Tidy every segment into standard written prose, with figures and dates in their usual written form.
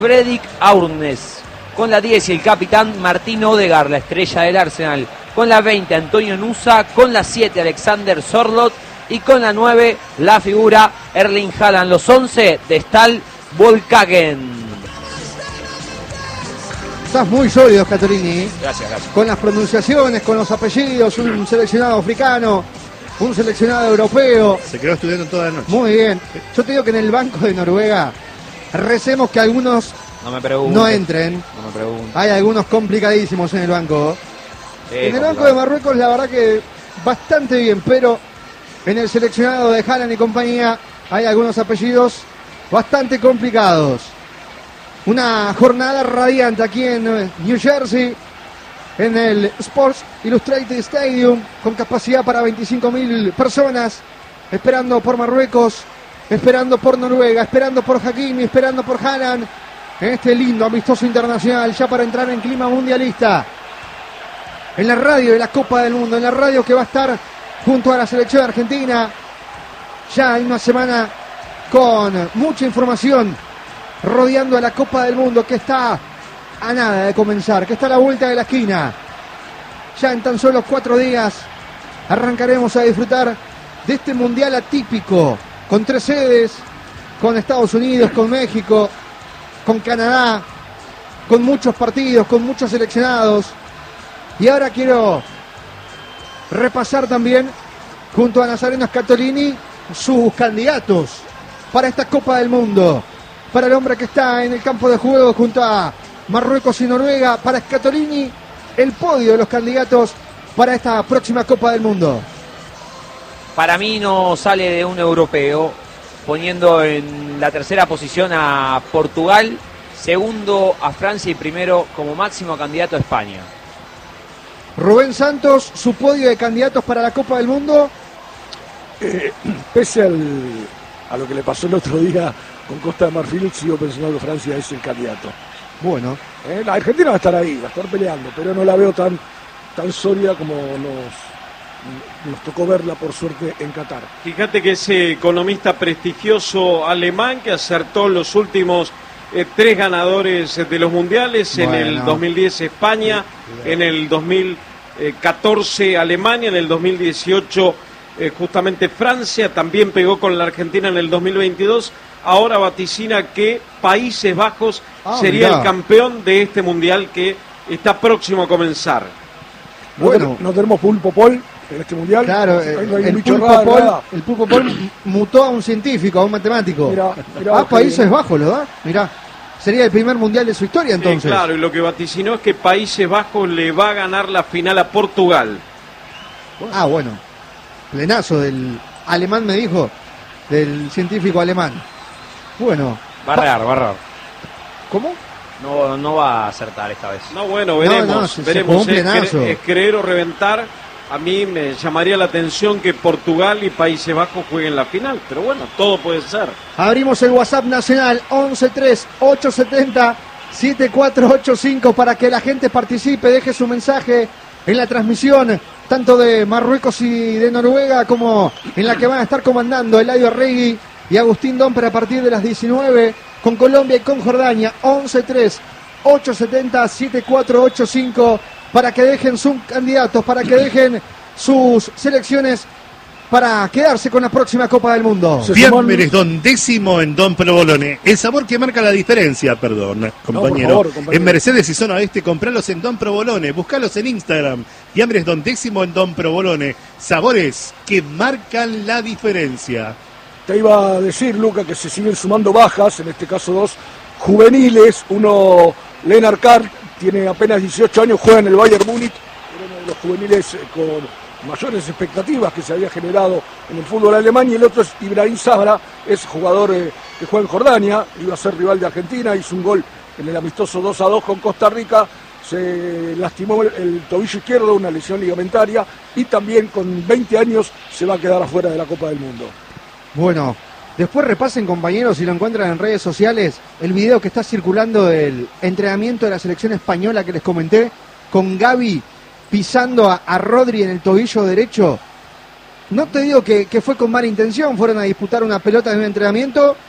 Fredrik Aurnes. Con la 10 y el capitán Martín Odegaard, la estrella del Arsenal. Con la 20 Antonio Nusa. Con la 7 Alexander Sorloth. Y con la 9 la figura Erling Haaland. Los 11 de Stal Volkagen. Estás muy sólido, Scatolini. Gracias, gracias. Con las pronunciaciones, con los apellidos, un seleccionado africano, un seleccionado europeo. Se quedó estudiando toda la noche. Muy bien. Yo te digo que en el banco de Noruega recemos que algunos no entren. No me pregunten. Hay algunos complicadísimos en el banco. En el banco de Marruecos la verdad que bastante bien, pero en el seleccionado de Haaland y compañía hay algunos apellidos bastante complicados. Una jornada radiante aquí en New Jersey, en el Sports Illustrated Stadium, con capacidad para 25.000 personas, esperando por Marruecos, esperando por Noruega, esperando por Hakimi, esperando por Haaland, en este lindo amistoso internacional, ya para entrar en clima mundialista. En la radio de la Copa del Mundo, en la radio que va a estar junto a la selección argentina, ya hay una semana con mucha información rodeando a la Copa del Mundo, que está a nada de comenzar, que está a la vuelta de la esquina. Ya en tan solo 4 días arrancaremos a disfrutar de este mundial atípico, con 3 sedes, con Estados Unidos, con México, con Canadá, con muchos partidos, con muchos seleccionados. Y ahora quiero repasar también, junto a Nazareno Scatolini, sus candidatos para esta Copa del Mundo. Para el hombre que está en el campo de juego junto a Marruecos y Noruega, para Scatolini, el podio de los candidatos para esta próxima Copa del Mundo. Para mí no sale de un europeo, poniendo en la tercera posición a Portugal, segundo a Francia y primero como máximo candidato a España. Rubén Santos, su podio de candidatos para la Copa del Mundo. Pese a lo que le pasó el otro día con Costa de Marfil, sigo pensando que Francia es el candidato. Bueno. La Argentina va a estar ahí, va a estar peleando, pero no la veo tan sólida como nos tocó verla, por suerte, en Qatar. Fíjate que ese economista prestigioso alemán que acertó los últimos 3 ganadores de los mundiales, en el 2010 España, en el 2014 Alemania, en el 2018 justamente Francia, también pegó con la Argentina en el 2022. Ahora vaticina que Países Bajos sería el campeón de este mundial que está próximo a comenzar. Bueno, no tenemos Pulpo Paul en este mundial. Claro, el Pulpo Paul mutó a un científico, a un matemático. Mirá, Países Bajos lo da. Mirá, sería el primer mundial de su historia entonces. Claro, y lo que vaticinó es que Países Bajos le va a ganar la final a Portugal. Bueno, plenazo del alemán, me dijo, del científico alemán. Bueno. Va a errar. ¿Cómo? No va a acertar esta vez. No, bueno, veremos. Veremos. Es creer o reventar. A mí me llamaría la atención que Portugal y Países Bajos jueguen la final. Pero bueno, todo puede ser. Abrimos el WhatsApp nacional 113870-7485 para que la gente participe, deje su mensaje en la transmisión, tanto de Marruecos y de Noruega, como en la que van a estar comandando Eladio Arregui y Agustín Domper a partir de las 19, con Colombia y con Jordania. 113870-7485 para que dejen sus candidatos, para que dejen sus selecciones para quedarse con la próxima Copa del Mundo. Fiambres Don Décimo en Don Provolone. El sabor que marca la diferencia, compañero. Por favor, compañero. En Mercedes y Zona Oeste, compralos en Don Provolone. Buscalos en Instagram. Fiambres Don Décimo en Don Provolone. Sabores que marcan la diferencia. Te iba a decir, Luca, que se siguen sumando bajas, en este caso 2 juveniles. Uno, Lennart Carr, tiene apenas 18 años, juega en el Bayern Múnich, era uno de los juveniles con mayores expectativas que se había generado en el fútbol alemán, y el otro es Ibrahim Sabra, es jugador que juega en Jordania, iba a ser rival de Argentina, hizo un gol en el amistoso 2-2 con Costa Rica, se lastimó el tobillo izquierdo, una lesión ligamentaria, y también con 20 años se va a quedar afuera de la Copa del Mundo. Bueno, después repasen, compañeros, si lo encuentran en redes sociales, el video que está circulando del entrenamiento de la selección española que les comenté, con Gavi pisando a Rodri en el tobillo derecho. No te digo que fue con mala intención, fueron a disputar una pelota en un entrenamiento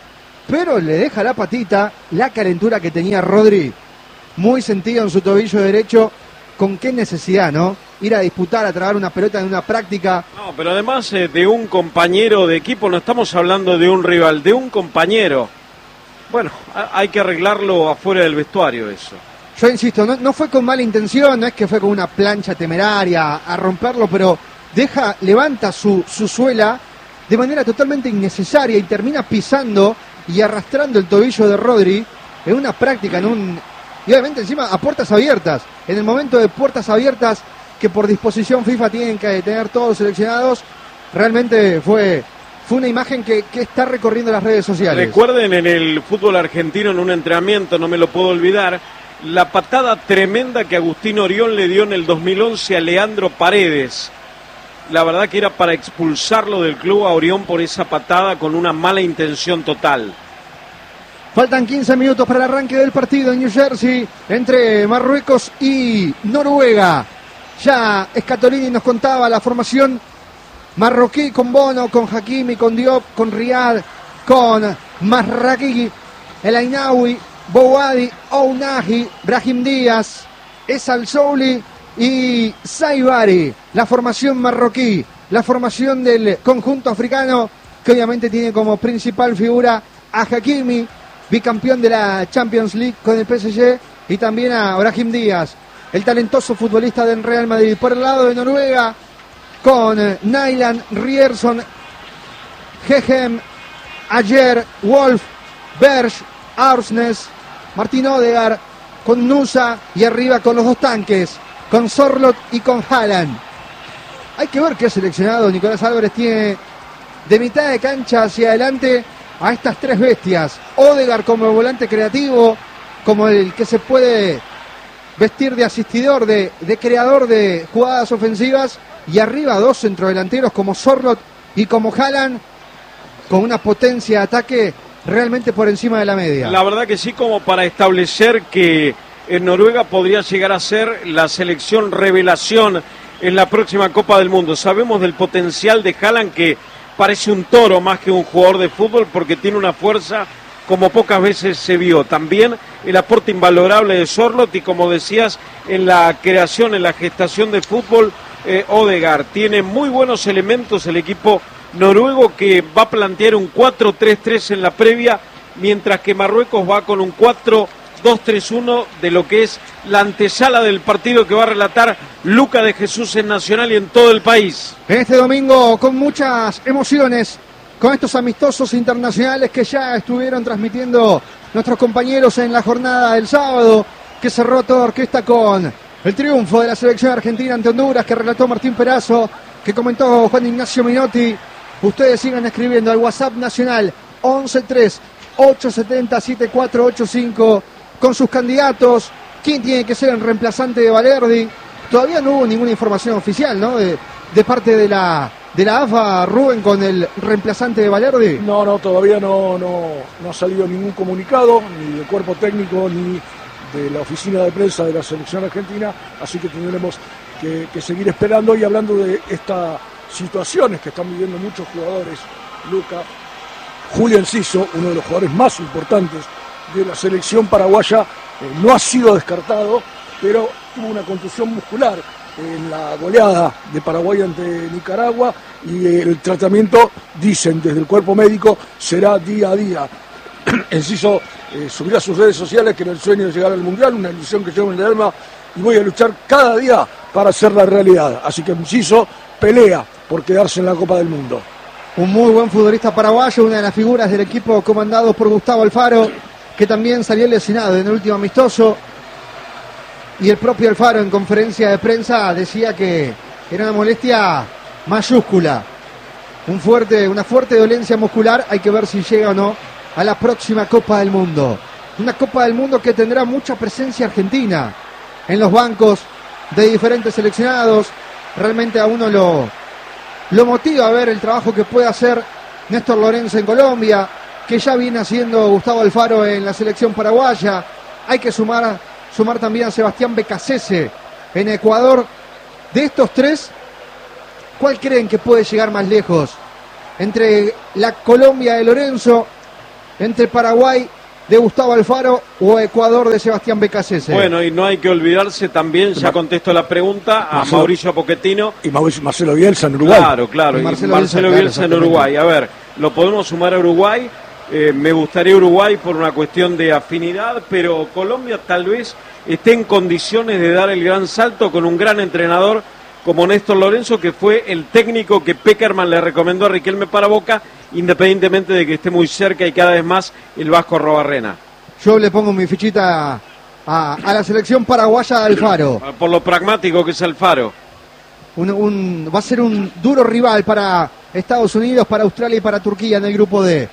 pero le deja la patita, la calentura que tenía Rodri, muy sentido en su tobillo derecho. Con qué necesidad, ¿no? Ir a disputar, a trabar una pelota en una práctica. No, pero además de un compañero de equipo, no estamos hablando de un rival, de un compañero. Bueno, hay que arreglarlo afuera del vestuario eso. Yo insisto, no fue con mala intención, no es que fue con una plancha temeraria a romperlo, pero levanta su suela de manera totalmente innecesaria y termina pisando y arrastrando el tobillo de Rodri en una práctica, y obviamente encima a puertas abiertas, en el momento de puertas abiertas que por disposición FIFA tienen que tener todos seleccionados. Realmente fue una imagen que está recorriendo las redes sociales. Recuerden en el fútbol argentino, en un entrenamiento, no me lo puedo olvidar, la patada tremenda que Agustín Orión le dio en el 2011 a Leandro Paredes. La verdad que era para expulsarlo del club a Orión por esa patada con una mala intención total. Faltan 15 minutos para el arranque del partido en New Jersey entre Marruecos y Noruega. Ya Scatolini nos contaba la formación marroquí con Bono, con Hakimi, con Diop, con Riyad, con Masraqui, El Ainaoui, Bouadi, Ounahi, Brahim Díaz, Esal Souli y Saibari. La formación marroquí, la formación del conjunto africano, que obviamente tiene como principal figura a Hakimi, bicampeón de la Champions League con el PSG, y también a Brahim Díaz, el talentoso futbolista del Real Madrid. Por el lado de Noruega, con Nyland, Rierson, Gehem, Ayer, Wolf, Berg, Arsnes, Martín Odegaard, con Nusa, y arriba con los dos tanques, con Sorloth y con Haaland. Hay que ver qué seleccionado Nicolás Álvarez tiene de mitad de cancha hacia adelante a estas tres bestias. Odegaard como el volante creativo, como el que se puede vestir de asistidor, de creador de jugadas ofensivas, y arriba dos centrodelanteros como Sorloth y como Haaland, con una potencia de ataque realmente por encima de la media. La verdad que sí, como para establecer que en Noruega podría llegar a ser la selección revelación en la próxima Copa del Mundo. Sabemos del potencial de Haaland, que parece un toro más que un jugador de fútbol, porque tiene una fuerza como pocas veces se vio. También el aporte invalorable de Sorloth, y como decías, en la creación, en la gestación de fútbol, Odegaard. Tiene muy buenos elementos el equipo noruego, que va a plantear un 4-3-3 en la previa, mientras que Marruecos va con un 4-2-3-1 de lo que es la antesala del partido que va a relatar Luca de Jesús en Nacional y en todo el país. Este domingo con muchas emociones, con estos amistosos internacionales que ya estuvieron transmitiendo nuestros compañeros en la jornada del sábado, que cerró toda orquesta con el triunfo de la selección argentina ante Honduras, que relató Martín Perazo, que comentó Juan Ignacio Minotti. Ustedes sigan escribiendo al WhatsApp nacional 11-3-870-7485 con sus candidatos. ¿Quién tiene que ser el reemplazante de Valerdi? Todavía no hubo ninguna información oficial, ¿no? De parte de la AFA, Rubén, con el reemplazante de Valerdi. No, todavía no ha salido ningún comunicado, ni del cuerpo técnico, ni de la oficina de prensa de la selección argentina, así que tendremos que seguir esperando. Y hablando de estas situaciones que están viviendo muchos jugadores, Luca, Julio Enciso, uno de los jugadores más importantes de la selección paraguaya, no ha sido descartado, pero tuvo una contusión muscular en la goleada de Paraguay ante Nicaragua, y el tratamiento, dicen desde el cuerpo médico, será día a día. Enciso subirá a sus redes sociales que en el sueño de llegar al Mundial, una ilusión que llevo en el alma, y voy a luchar cada día para hacerla realidad. Así que Enciso pelea por quedarse en la Copa del Mundo. Un muy buen futbolista paraguayo, una de las figuras del equipo comandado por Gustavo Alfaro, que también salió lesionado en el último amistoso. Y el propio Alfaro en conferencia de prensa decía que era una molestia mayúscula, una fuerte dolencia muscular. Hay que ver si llega o no a la próxima Copa del Mundo. Una Copa del Mundo que tendrá mucha presencia argentina en los bancos de diferentes seleccionados. Realmente a uno lo motiva a ver el trabajo que puede hacer Néstor Lorenzo en Colombia, que ya viene haciendo Gustavo Alfaro en la selección paraguaya. Hay que sumar también a Sebastián Becasese en Ecuador. De estos tres, ¿cuál creen que puede llegar más lejos? Entre la Colombia de Lorenzo, entre Paraguay de Gustavo Alfaro o Ecuador de Sebastián Beccacece. Bueno, y no hay que olvidarse también, ya contesto la pregunta, a Mauricio Pochettino. Y Marcelo Bielsa en Uruguay. Claro, y Marcelo Bielsa Bielsa en Uruguay. A ver, lo podemos sumar a Uruguay. Me gustaría Uruguay por una cuestión de afinidad, pero Colombia tal vez esté en condiciones de dar el gran salto con un gran entrenador como Néstor Lorenzo, que fue el técnico que Pekerman le recomendó a Riquelme para Boca, independientemente de que esté muy cerca y cada vez más el Vasco Arrobarrena. Yo le pongo mi fichita a la selección paraguaya de Alfaro. Por lo pragmático que es Alfaro. Va a ser un duro rival para Estados Unidos, para Australia y para Turquía en el grupo D.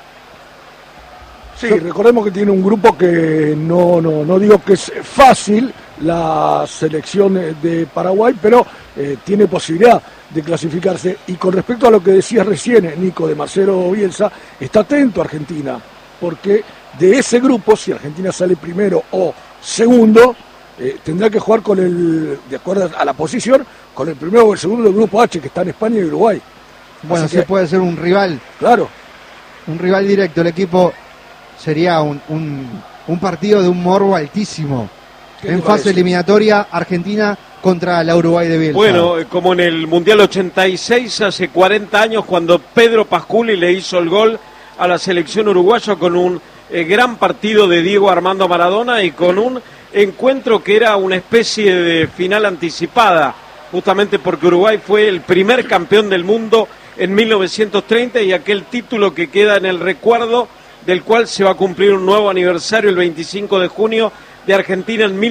Sí, recordemos que tiene un grupo que no digo que es fácil la selección de Paraguay, pero tiene posibilidad de clasificarse. Y con respecto a lo que decías recién, Nico, de Marcelo Bielsa, está atento a Argentina, porque de ese grupo, si Argentina sale primero o segundo, tendrá que jugar de acuerdo a la posición, con el primero o el segundo del grupo H, que está en España y Uruguay. Bueno, se puede ser un rival. Claro. Un rival directo. El equipo sería un partido de un morbo altísimo. En fase eliminatoria, Argentina contra la Uruguay de Bielsa. Bueno, como en el Mundial 86, hace 40 años, cuando Pedro Pasculi le hizo el gol a la selección uruguaya con un gran partido de Diego Armando Maradona y con un encuentro que era una especie de final anticipada, justamente porque Uruguay fue el primer campeón del mundo en 1930 y aquel título que queda en el recuerdo, del cual se va a cumplir un nuevo aniversario el 25 de junio de Argentina en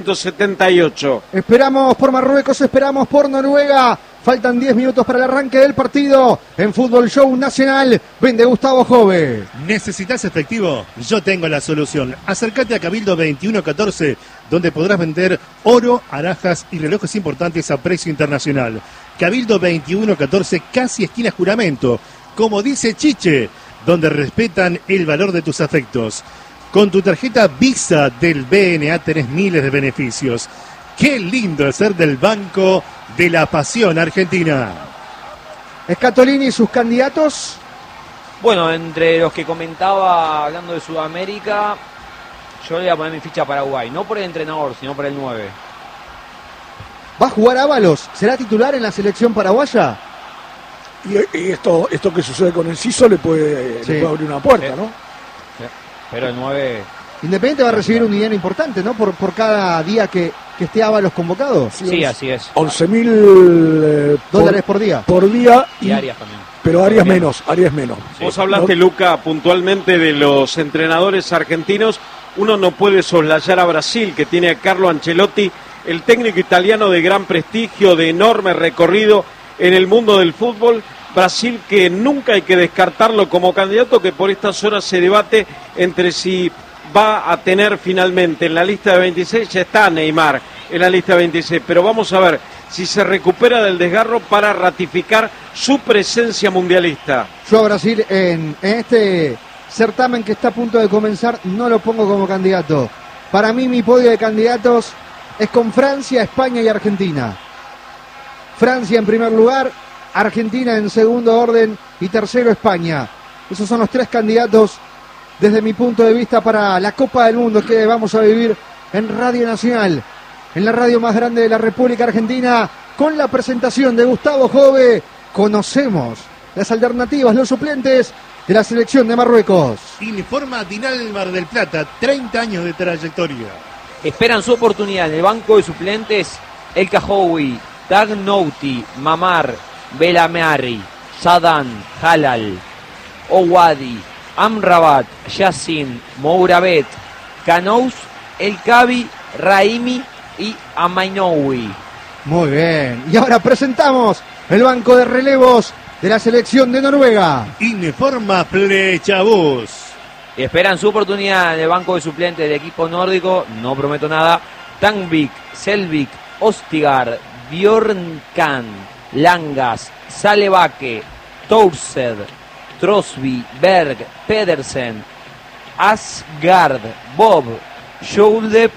1978. Esperamos por Marruecos, esperamos por Noruega. Faltan 10 minutos para el arranque del partido en Fútbol Show Nacional. Vende Gustavo Jove. ¿Necesitas efectivo? Yo tengo la solución. Acércate a Cabildo 2114, donde podrás vender oro, alhajas y relojes importantes a precio internacional. Cabildo 2114, casi esquina Juramento. Como dice Chiche, donde respetan el valor de tus afectos. Con tu tarjeta Visa del BNA tenés miles de beneficios. ¡Qué lindo es ser del Banco de la Pasión Argentina! Scatolini y sus candidatos. Bueno, entre los que comentaba hablando de Sudamérica, yo le voy a poner mi ficha a Paraguay. No por el entrenador, sino por el 9. ¿Va a jugar Ábalos? ¿Será titular en la selección paraguaya? Y esto que sucede con Enciso le puede abrir una puerta, ¿no? Sí. Pero el 9... Independiente va a recibir un dinero importante, ¿no? Por cada día que esté Ábalos convocado. Sí, así es. 11.000 dólares por día. Por día. Y Arias también. Pero Arias menos. Sí. Vos hablaste, Luca, puntualmente de los entrenadores argentinos. Uno no puede soslayar a Brasil, que tiene a Carlo Ancelotti, el técnico italiano de gran prestigio, de enorme recorrido en el mundo del fútbol. Brasil, que nunca hay que descartarlo como candidato, que por estas horas se debate entre si va a tener finalmente en la lista de 26, ya está Neymar en la lista de 26, pero vamos a ver si se recupera del desgarro para ratificar su presencia mundialista. Yo a Brasil en este certamen que está a punto de comenzar no lo pongo como candidato. Para mí mi podio de candidatos es con Francia, España y Argentina. Francia en primer lugar, Argentina en segundo orden y tercero España. Esos son los tres candidatos desde mi punto de vista para la Copa del Mundo que vamos a vivir en Radio Nacional, en la radio más grande de la República Argentina, con la presentación de Gustavo Jove. Conocemos las alternativas, los suplentes de la selección de Marruecos. Informa Dinal Mar del Plata, 30 años de trayectoria. Esperan su oportunidad en el banco de suplentes El Kahoui, Tagnouti, Mamar, Belamari, Sadan, Halal, Owadi, Amrabat, Yassin, Mourabet, Canous, El Kabi, Raimi y Amainoui. Muy bien. Y ahora presentamos el banco de relevos de la selección de Noruega. Informa Plechabús. Esperan su oportunidad en el banco de suplentes del equipo nórdico. No prometo nada. Tangvik, Selvik, Ostigard, Bjornkan, Langas, Salebake, Toursed, Trosby, Berg, Pedersen, Asgard, Bob, Joudep,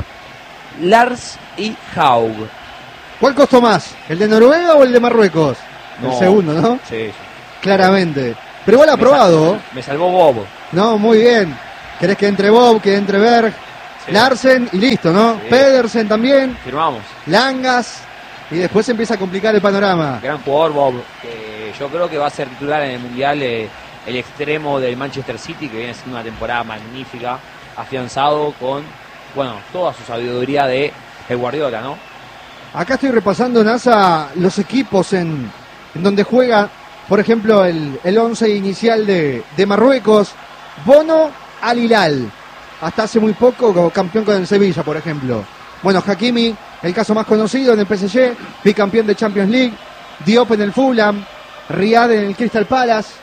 Lars y Haug. ¿Cuál costó más? ¿El de Noruega o el de Marruecos? No. El segundo, ¿no? Sí. Claramente. Pero igual aprobado. Me salvó Bob. No, muy bien. ¿Querés que entre Bob, que entre Berg, sí. Larsen y listo, ¿no? Sí. Pedersen también. Firmamos. Langas. Y después se empieza a complicar el panorama. Gran jugador Bob, que yo creo que va a ser titular en el Mundial, el extremo del Manchester City, que viene siendo una temporada magnífica, afianzado con, bueno, toda su sabiduría de Guardiola, ¿no? Acá estoy repasando, NASA, los equipos en donde juega, por ejemplo, el 11 inicial de Marruecos. Bono Al Hilal, hasta hace muy poco campeón con el Sevilla, por ejemplo. Bueno, Hakimi, el caso más conocido en el PSG, bicampeón de Champions League. Diop en el Fulham, Riyad en el Crystal Palace,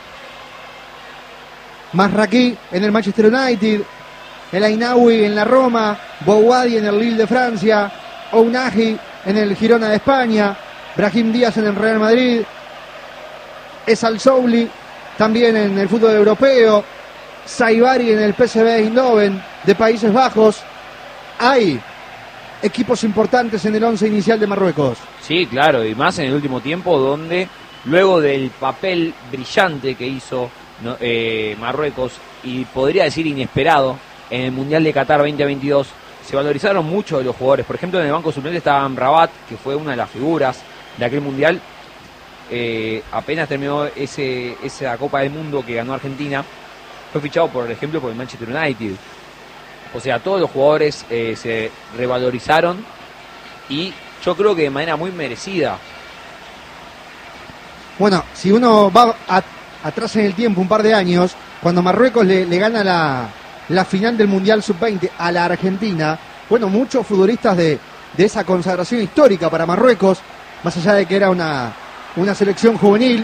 Masraqui en el Manchester United, El Ainaoui en la Roma, Bouhaddi en el Lille de Francia, Ounahi en el Girona de España, Brahim Díaz en el Real Madrid, Esal Souli también en el fútbol europeo, Saibari en el PSV Eindhoven de Países Bajos. Hay equipos importantes en el 11 inicial de Marruecos. Sí, claro, y más en el último tiempo, donde luego del papel brillante que hizo Marruecos, y podría decir inesperado, en el Mundial de Qatar 2022, se valorizaron mucho de los jugadores. Por ejemplo, en el banco suplente estaba Amrabat, que fue una de las figuras de aquel Mundial. Apenas terminó esa Copa del Mundo que ganó Argentina, fue fichado, por ejemplo, por el Manchester United. O sea, todos los jugadores se revalorizaron, y yo creo que de manera muy merecida. Bueno, si uno va atrás en el tiempo, un par de años, cuando Marruecos le gana la final del Mundial Sub-20 a la Argentina, bueno, muchos futbolistas de esa consagración histórica para Marruecos, más allá de que era una selección juvenil,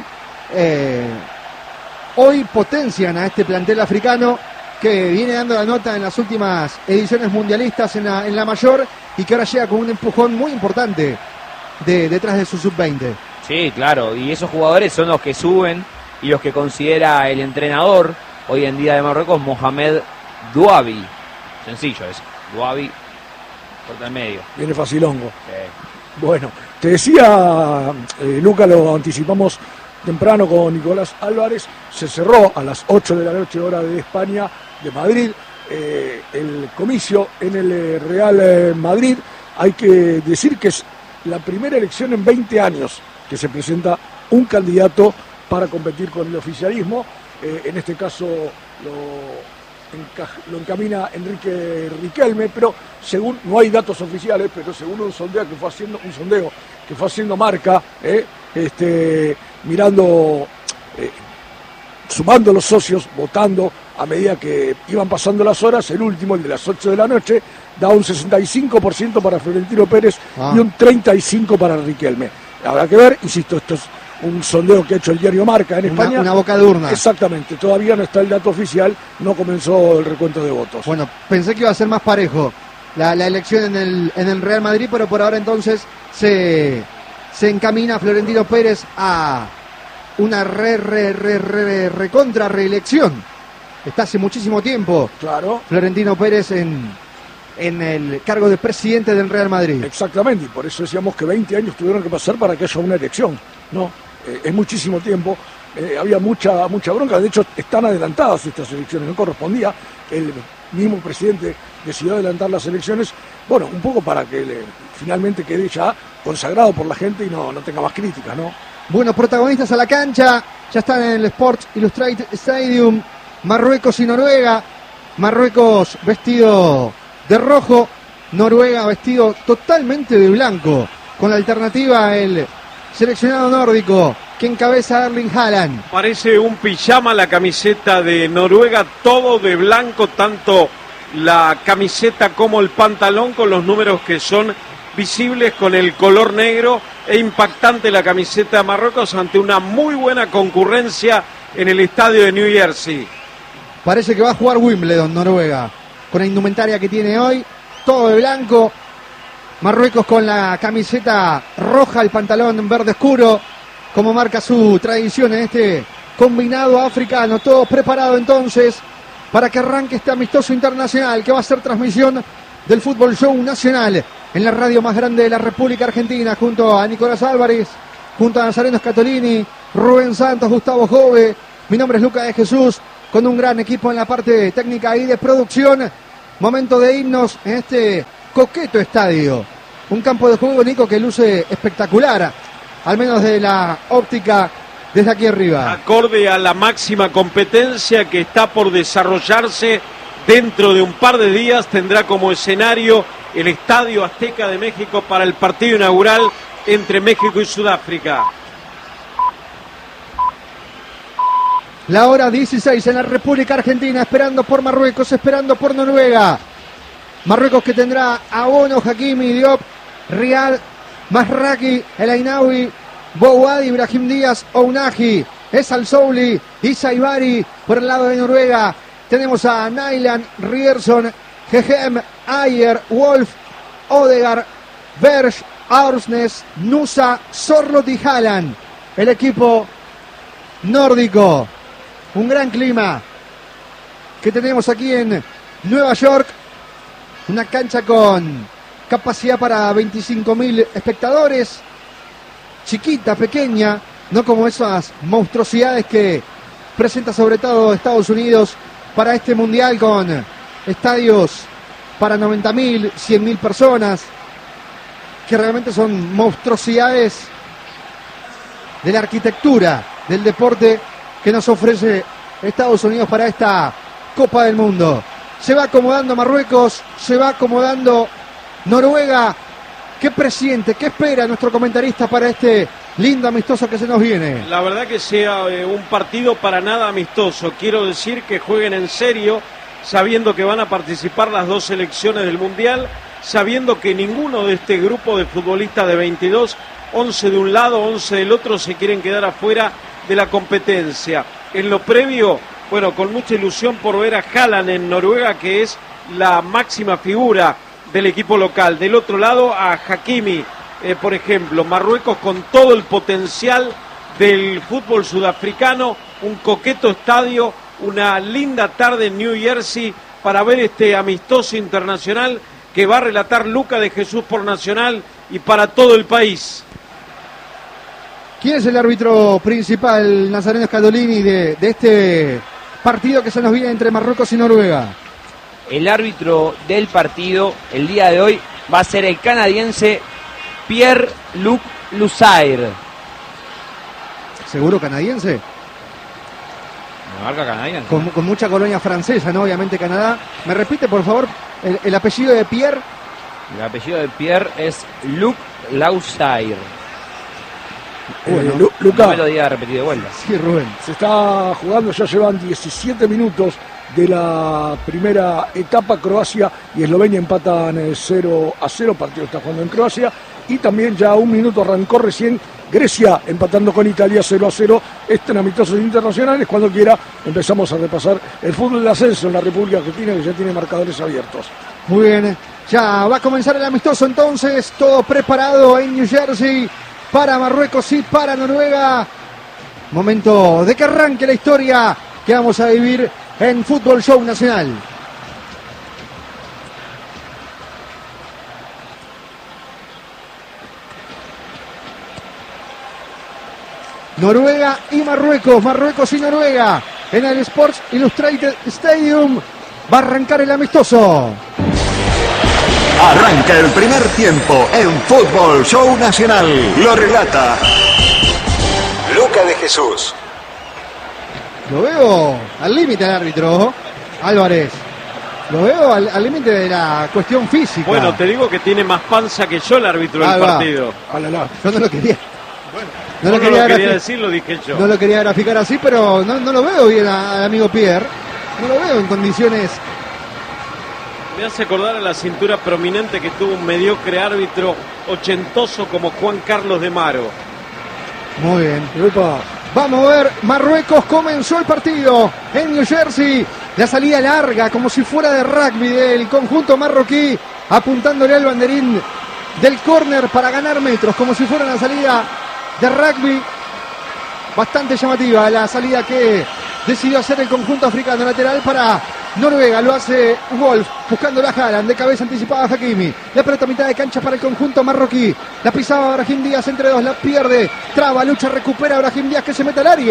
hoy potencian a este plantel africano que viene dando la nota en las últimas ediciones mundialistas en la mayor, y que ahora llega con un empujón muy importante detrás de su Sub-20. Sí, claro, y esos jugadores son los que suben y los que considera el entrenador hoy en día de Marruecos, Mohamed Douabi. Sencillo eso, Douabi, corta el medio. Viene facilongo. Sí. Bueno, te decía, Luca, lo anticipamos temprano con Nicolás Álvarez, se cerró a las 8 de la noche, hora de España, de Madrid, el comicio en el Real Madrid. Hay que decir que es la primera elección en 20 años que se presenta un candidato para competir con el oficialismo. En este caso lo encamina Enrique Riquelme, pero según, no hay datos oficiales, pero según un sondeo que fue haciendo Marca, mirando, sumando los socios, votando a medida que iban pasando las horas, el último, el de las 8 de la noche, da un 65% para Florentino Pérez y un 35% para Riquelme. Habrá que ver, insisto, esto es un sondeo que ha hecho el diario Marca en España. Una boca de urna. Exactamente, todavía no está el dato oficial, no comenzó el recuento de votos. Bueno, pensé que iba a ser más parejo la elección en el Real Madrid, pero por ahora entonces se encamina Florentino Pérez a una recontra reelección. Está hace muchísimo tiempo, claro, Florentino Pérez en el cargo de presidente del Real Madrid. Exactamente, y por eso decíamos que 20 años tuvieron que pasar para que haya una elección, ¿no? Es muchísimo tiempo, había mucha bronca, de hecho están adelantadas estas elecciones, no correspondía, el mismo presidente decidió adelantar las elecciones, bueno, un poco para que finalmente quede ya consagrado por la gente y no tenga más críticas, ¿no? Bueno, protagonistas a la cancha, ya están en el Sports Illustrated Stadium, Marruecos y Noruega. Marruecos vestido de rojo, Noruega vestido totalmente de blanco, con la alternativa el seleccionado nórdico que encabeza Erling Haaland. Parece un pijama la camiseta de Noruega, todo de blanco, tanto la camiseta como el pantalón, con los números que son visibles con el color negro, e impactante la camiseta de Marruecos ante una muy buena concurrencia en el estadio de New Jersey. Parece que va a jugar Wimbledon, Noruega, con la indumentaria que tiene hoy, todo de blanco. Marruecos con la camiseta roja, el pantalón verde oscuro, como marca su tradición en este combinado africano. Todo preparado entonces para que arranque este amistoso internacional que va a ser transmisión del Fútbol Show Nacional en la radio más grande de la República Argentina, junto a Nicolás Álvarez, junto a Nazareno Scatolini, Rubén Santos, Gustavo Jove. Mi nombre es Lucas de Jesús. con un gran equipo en la parte técnica y de producción. Momento de himnos en este coqueto estadio. Un campo de juego, Nico, que luce espectacular, al menos de la óptica desde aquí arriba. Acorde a la máxima competencia que está por desarrollarse dentro de un par de días, tendrá como escenario el Estadio Azteca de México para el partido inaugural entre México y Sudáfrica. La hora 16 en la República Argentina, esperando por Marruecos, esperando por Noruega. Marruecos que tendrá a Bono, Hakimi, Diop, Riad, Masraki, El Ainaoui, Bouadi, Ibrahim Díaz, Ounahi, Esal Souli, Isa Ibari. Por el lado de Noruega tenemos a Nyland, Rierson, Gegem, Ayer, Wolf, Odegaard, Berge, Aursnes, Nusa, Sorloth y Haaland. El equipo nórdico. Un gran clima que tenemos aquí en Nueva York. Una cancha con capacidad para 25.000 espectadores. Chiquita, pequeña, no como esas monstruosidades que presenta sobre todo Estados Unidos para este mundial, con estadios para 90.000, 100.000 personas, que realmente son monstruosidades de la arquitectura del deporte que nos ofrece Estados Unidos para esta Copa del Mundo. Se va acomodando Marruecos, se va acomodando Noruega. ¿Qué presiente, qué espera nuestro comentarista para este lindo amistoso que se nos viene? La verdad que sea un partido para nada amistoso. Quiero decir que jueguen en serio, sabiendo que van a participar las dos selecciones del Mundial, sabiendo que ninguno de este grupo de futbolistas de 22, 11 de un lado, 11 del otro, se quieren quedar afuera de la competencia. En lo previo, bueno, con mucha ilusión por ver a Haaland en Noruega, que es la máxima figura del equipo local. Del otro lado a Hakimi, por ejemplo. Marruecos con todo el potencial del fútbol sudafricano, un coqueto estadio, una linda tarde en New Jersey para ver este amistoso internacional que va a relatar Luca de Jesús por Nacional y para todo el país. ¿Quién es el árbitro principal, Nazareno Scandolini, de este partido que se nos viene entre Marruecos y Noruega? El árbitro del partido el día de hoy va a ser el canadiense Pierre-Luc Lusair. ¿Seguro canadiense? Marca canadiense. Con mucha colonia francesa, ¿no? Obviamente Canadá. ¿Me repite, por favor, el apellido de Pierre? El apellido de Pierre es Luc Lusair. Bueno, Luca, no me lo diga repetido de vuelta. Sí, Rubén. se está jugando, ya llevan 17 minutos de la primera etapa. Croacia y Eslovenia empatan 0-0, partido está jugando en Croacia, y también ya un minuto arrancó recién Grecia empatando con Italia 0-0. En amistosos internacionales, cuando quiera empezamos a repasar el fútbol de ascenso en la República Argentina, que ya tiene marcadores abiertos. Muy bien, ya va a comenzar el amistoso entonces, todo preparado en New Jersey para Marruecos y para Noruega. Momento de que arranque la historia que vamos a vivir en Fútbol Show Nacional. Noruega y Marruecos, Marruecos y Noruega en el Sports Illustrated Stadium. Va a arrancar el amistoso. Arranca el primer tiempo en Fútbol Show Nacional. Lo relata Luca de Jesús. Lo veo al límite al árbitro Álvarez. Lo veo al límite de la cuestión física. Bueno, te digo que tiene más panza que yo el árbitro del partido. Yo no lo quería. No lo quería decir, lo dije yo. No lo quería graficar así, pero no lo veo bien al amigo Pierre. No lo veo en condiciones. Me hace acordar a la cintura prominente que tuvo un mediocre árbitro ochentoso como Juan Carlos de Maro. Muy bien. Vamos a ver, Marruecos comenzó el partido en New Jersey. La salida larga, como si fuera de rugby del conjunto marroquí, apuntándole al banderín del córner para ganar metros, como si fuera una salida de rugby. Bastante llamativa la salida que decidió hacer el conjunto africano. Lateral para Noruega, lo hace Wolf, buscando la Haaland, de cabeza anticipada Hakimi. La pelota a mitad de cancha para el conjunto marroquí. La pisaba Brahim Díaz entre dos, la pierde, traba, lucha, recupera Brahim Díaz, que se mete al área.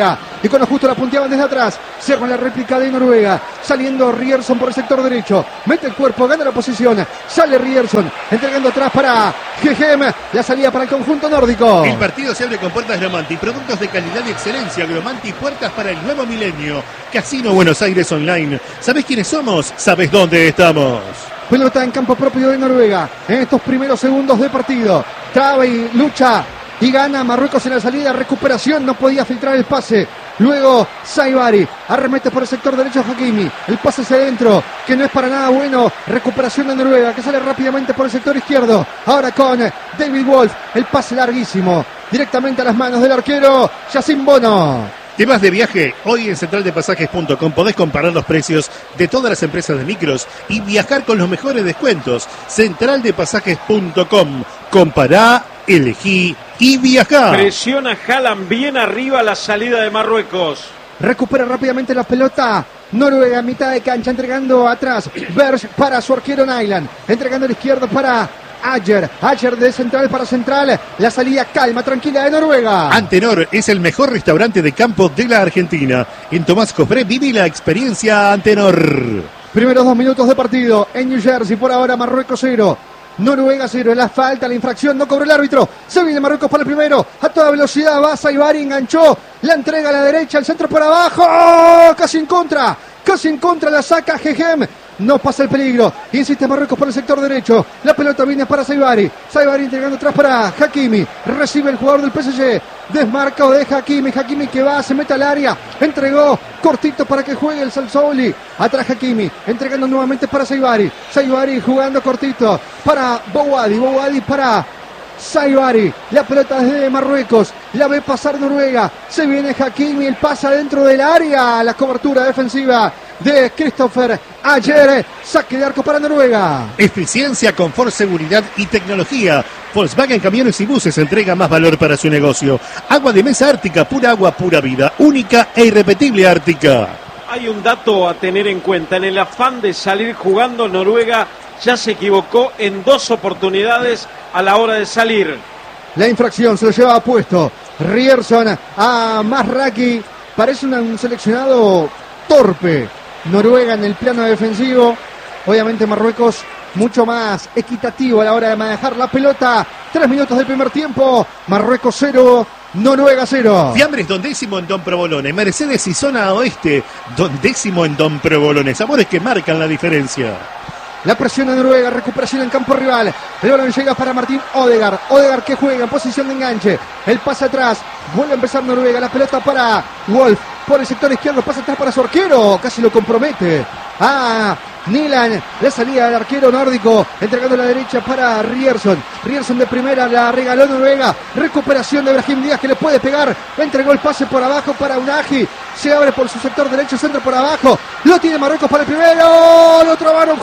y con lo justo la punteaban desde atrás. Cierra la réplica de Noruega, saliendo Ryerson por el sector derecho, mete el cuerpo, gana la posición, sale Ryerson, entregando atrás para Gegem, la salida para el conjunto nórdico. El partido se abre con puertas Gromanti, productos de calidad y excelencia. Gromanti, puertas para el nuevo milenio. Casino Buenos Aires Online. ¿Sabés quiénes somos? ¿Sabés dónde estamos? Pelota en campo propio de Noruega en estos primeros segundos de partido. Traba y lucha y gana Marruecos en la salida. Recuperación, no podía filtrar el pase. Luego Saibari arremete por el sector derecho Hakimi. El pase hacia adentro, que no es para nada bueno. Recuperación de Noruega, que sale rápidamente por el sector izquierdo. Ahora con David Wolf. El pase larguísimo, directamente a las manos del arquero Yacine Bono. ¿Te vas de viaje? Hoy en centraldepasajes.com podés comparar los precios de todas las empresas de micros y viajar con los mejores descuentos. Centraldepasajes.com. Compará, elegí y viajá. Presiona Haaland bien arriba la salida de Marruecos. Recupera rápidamente la pelota Noruega, mitad de cancha, entregando atrás Berge para su arquero Nyland, entregando al izquierdo para Ayer de central para central. La salida calma, tranquila de Noruega. Antenor es el mejor restaurante de campo de la Argentina. En Tomás Cofré viví la experiencia Antenor. Primeros 2 minutos de partido en New Jersey. Por ahora Marruecos 0, Noruega 0. La falta, la infracción, no cobró el árbitro. Se viene Marruecos para el primero. A toda velocidad va Saibari, enganchó. La entrega a la derecha, el centro por abajo. ¡Oh! Casi en contra, la saca Gegem. No pasa el peligro. Insiste Marruecos por el sector derecho. La pelota viene para Saibari. Saibari entregando atrás para Hakimi. Recibe el jugador del PSG. Desmarcado de Hakimi. Hakimi que va, se mete al área. Entregó cortito para que juegue el Salsouli. Atrás Hakimi. Entregando nuevamente para Saibari. Saibari jugando cortito para Bouhaddi. Bouhaddi para Saibari. La pelota desde Marruecos. La ve pasar Noruega. Se viene Hakimi. El pasa dentro del área. La cobertura defensiva de Christopher Ayer. Saque de arco para Noruega. Eficiencia, confort, seguridad y tecnología. Volkswagen Camiones y Buses entrega más valor para su negocio. Agua de mesa Ártica, pura agua, pura vida. Única e irrepetible Ártica. Hay un dato a tener en cuenta. En el afán de salir jugando, Noruega ya se equivocó en 2 oportunidades a la hora de salir. La infracción se lo lleva puesto Ryerson a Masraki. Parece un seleccionado torpe Noruega en el plano defensivo. Obviamente Marruecos mucho más equitativo a la hora de manejar la pelota. 3 minutos del primer tiempo. Marruecos 0, Noruega 0. Fiambres Don Décimo en Don Provolone. Mercedes y zona oeste. Don Décimo en Don Provolone. Sabores que marcan la diferencia. La presión de Noruega, recuperación en campo rival. El balón llega para Martín Odegaard. Odegaard que juega en posición de enganche. El pase atrás. Vuelve a empezar Noruega. La pelota para Wolf. Por el sector izquierdo. Pasa atrás para su arquero. Casi lo compromete. Nilan. La salida del arquero nórdico. Entregando a la derecha para Ryerson. Ryerson de primera. La regaló Noruega. Recuperación de Brahim Díaz que le puede pegar. Entregó el pase por abajo para Unagi. Se abre por su sector derecho. Centro por abajo. Lo tiene Marruecos para el primero. Lo trabaron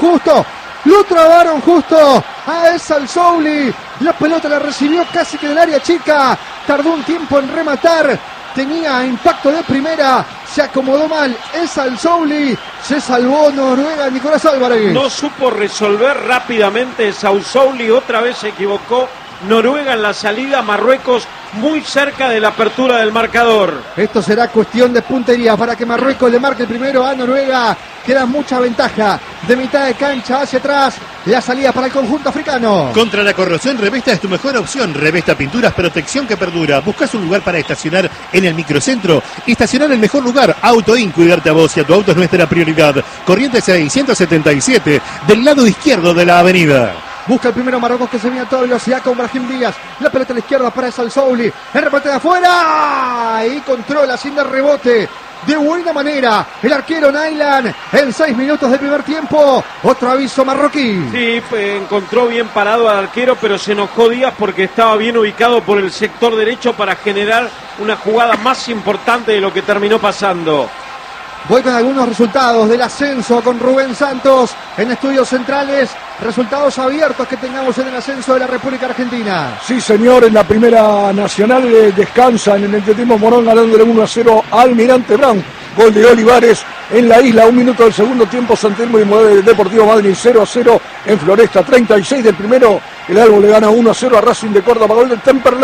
justo a El Salsouli. La pelota la recibió casi que del área chica. Tardó un tiempo en rematar. Tenía impacto de primera. Se acomodó mal El Salsouli. Se salvó Noruega. Nicolás Álvarez. No supo resolver rápidamente El Salsouli. Otra vez se equivocó Noruega en la salida. Marruecos muy cerca de la apertura del marcador. Esto será cuestión de puntería para que Marruecos le marque el primero a Noruega. Queda mucha ventaja de mitad de cancha hacia atrás. La salida para el conjunto africano. Contra la corrosión, Revesta es tu mejor opción. Revesta Pinturas, protección que perdura. ¿Buscas un lugar para estacionar en el microcentro? Estacionar en el mejor lugar. Autoin, cuidarte a vos y a tu auto es nuestra prioridad. Corrientes 677, del lado izquierdo de la avenida. Busca el primero Marruecos que se viene a toda velocidad con Brahim Díaz. La pelota a la izquierda para El Salsouli. El remate de afuera. Y controla sin dar rebote. De buena manera el arquero Nyland en 6 minutos del primer tiempo. Otro aviso marroquí. Sí, encontró bien parado al arquero, pero se enojó Díaz porque estaba bien ubicado por el sector derecho para generar una jugada más importante de lo que terminó pasando. Voy con algunos resultados del ascenso con Rubén Santos en Estudios Centrales. Resultados abiertos que tengamos en el ascenso de la República Argentina. Sí, señor, en la Primera Nacional descansan en el entretiempo Morón ganándole 1-0 a Almirante Brown. Gol de Olivares en la isla, 1 minuto del segundo tiempo. San Telmo y Deportivo Madrid 0-0 en Floresta. 36 del primero. El Albo le gana 1-0 a Racing de Córdoba. Gol de Temperley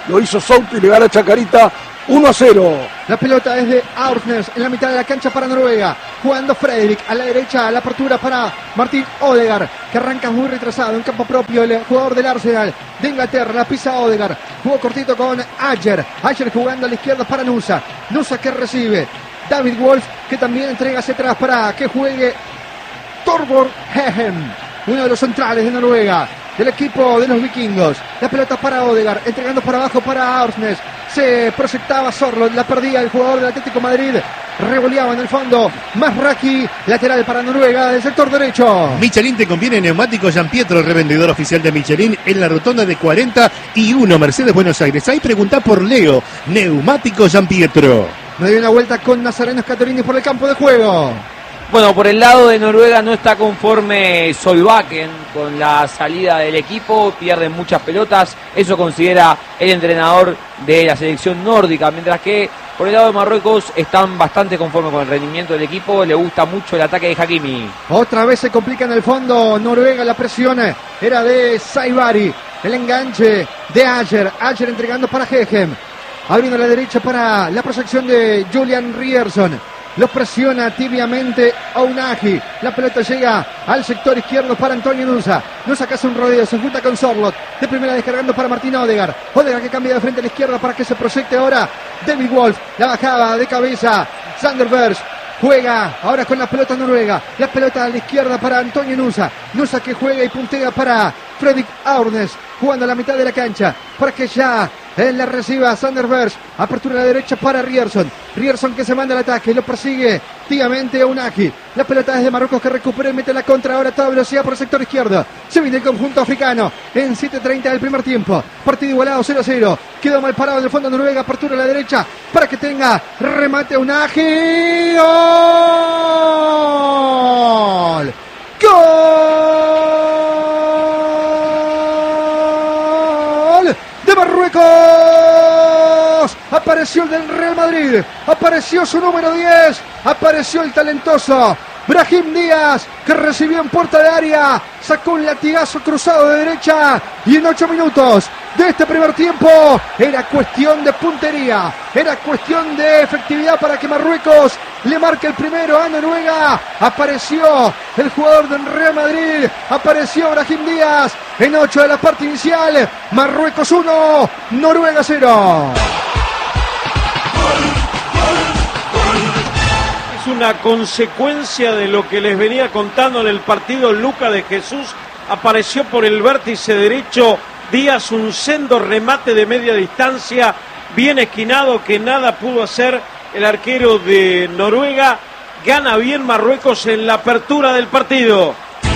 lo hizo Souto y le gana Chacarita 1-0. La pelota es de Aursnes en la mitad de la cancha para Noruega. Jugando Fredrik a la derecha, la apertura para Martin Odegaard, que arranca muy retrasado en campo propio. El jugador del Arsenal de Inglaterra, la pisa Odegaard. Jugó cortito con Ajer. Ajer jugando a la izquierda para Nusa. Nusa que recibe. David Wolf, que también entrega hacia atrás para que juegue Torbjørn Hegem, uno de los centrales de Noruega, del equipo de los vikingos. La pelota para Odegaard, entregando para abajo para Aursnes. Se proyectaba Sorloth, la perdía el jugador del Atlético Madrid. Revoleaba en el fondo Masraki, lateral para Noruega del sector derecho. Michelin te conviene neumáticos Gianpietro, revendedor oficial de Michelin en la rotonda de 41 Mercedes Buenos Aires. Ahí preguntá por Leo, neumáticos Gianpietro. Me dio una vuelta con Nazareno Scatolini por el campo de juego. Bueno, por el lado de Noruega no está conforme Solbakken con la salida del equipo, pierden muchas pelotas, eso considera el entrenador de la selección nórdica, mientras que por el lado de Marruecos están bastante conformes con el rendimiento del equipo, le gusta mucho el ataque de Hakimi. Otra vez se complica en el fondo Noruega, la presión era de Saibari, el enganche de Ajer entregando para Hegem, abriendo a la derecha para la proyección de Julian Ryerson. Los presiona tibiamente Ounahi. La pelota llega al sector izquierdo para Antonio Nusa. Nusa que hace un rodeo, se junta con Sorloth. De primera descargando para Martín Odegaard. Odegaard que cambia de frente a la izquierda para que se proyecte ahora David Wolf. La bajaba de cabeza Sander Berg. Juega ahora con la pelota Noruega. La pelota a la izquierda para Antonio Nusa. Nusa que juega y puntea para Fredrik Aursnes. Jugando a la mitad de la cancha para que ya él la reciba Sander Berg. Apertura a la derecha para Ryerson. Ryerson que se manda al ataque. Lo persigue tibiamente Ounahi. La pelota desde Marruecos que recupera y mete la contra. Ahora a toda velocidad por el sector izquierdo. Se viene el conjunto africano en 7:30 del primer tiempo. Partido igualado 0-0. Quedó mal parado en el fondo Noruega. Apertura a la derecha para que tenga remate Ounahi. ¡Gol! ¡Gol! De Marruecos. Apareció el del Real Madrid, apareció su número 10, apareció el talentoso Brahim Díaz, que recibió en puerta de área, sacó un latigazo cruzado de derecha y en 8 minutos de este primer tiempo era cuestión de puntería, era cuestión de efectividad para que Marruecos le marque el primero a Noruega. Apareció el jugador del Real Madrid, apareció Brahim Díaz en 8 de la parte inicial. Marruecos 1, Noruega 0. Una consecuencia de lo que les venía contando en el partido. Lucas de Jesús apareció por el vértice derecho. Díaz, un sendo remate de media distancia, bien esquinado, que nada pudo hacer el arquero de Noruega. Gana bien Marruecos en la apertura del partido.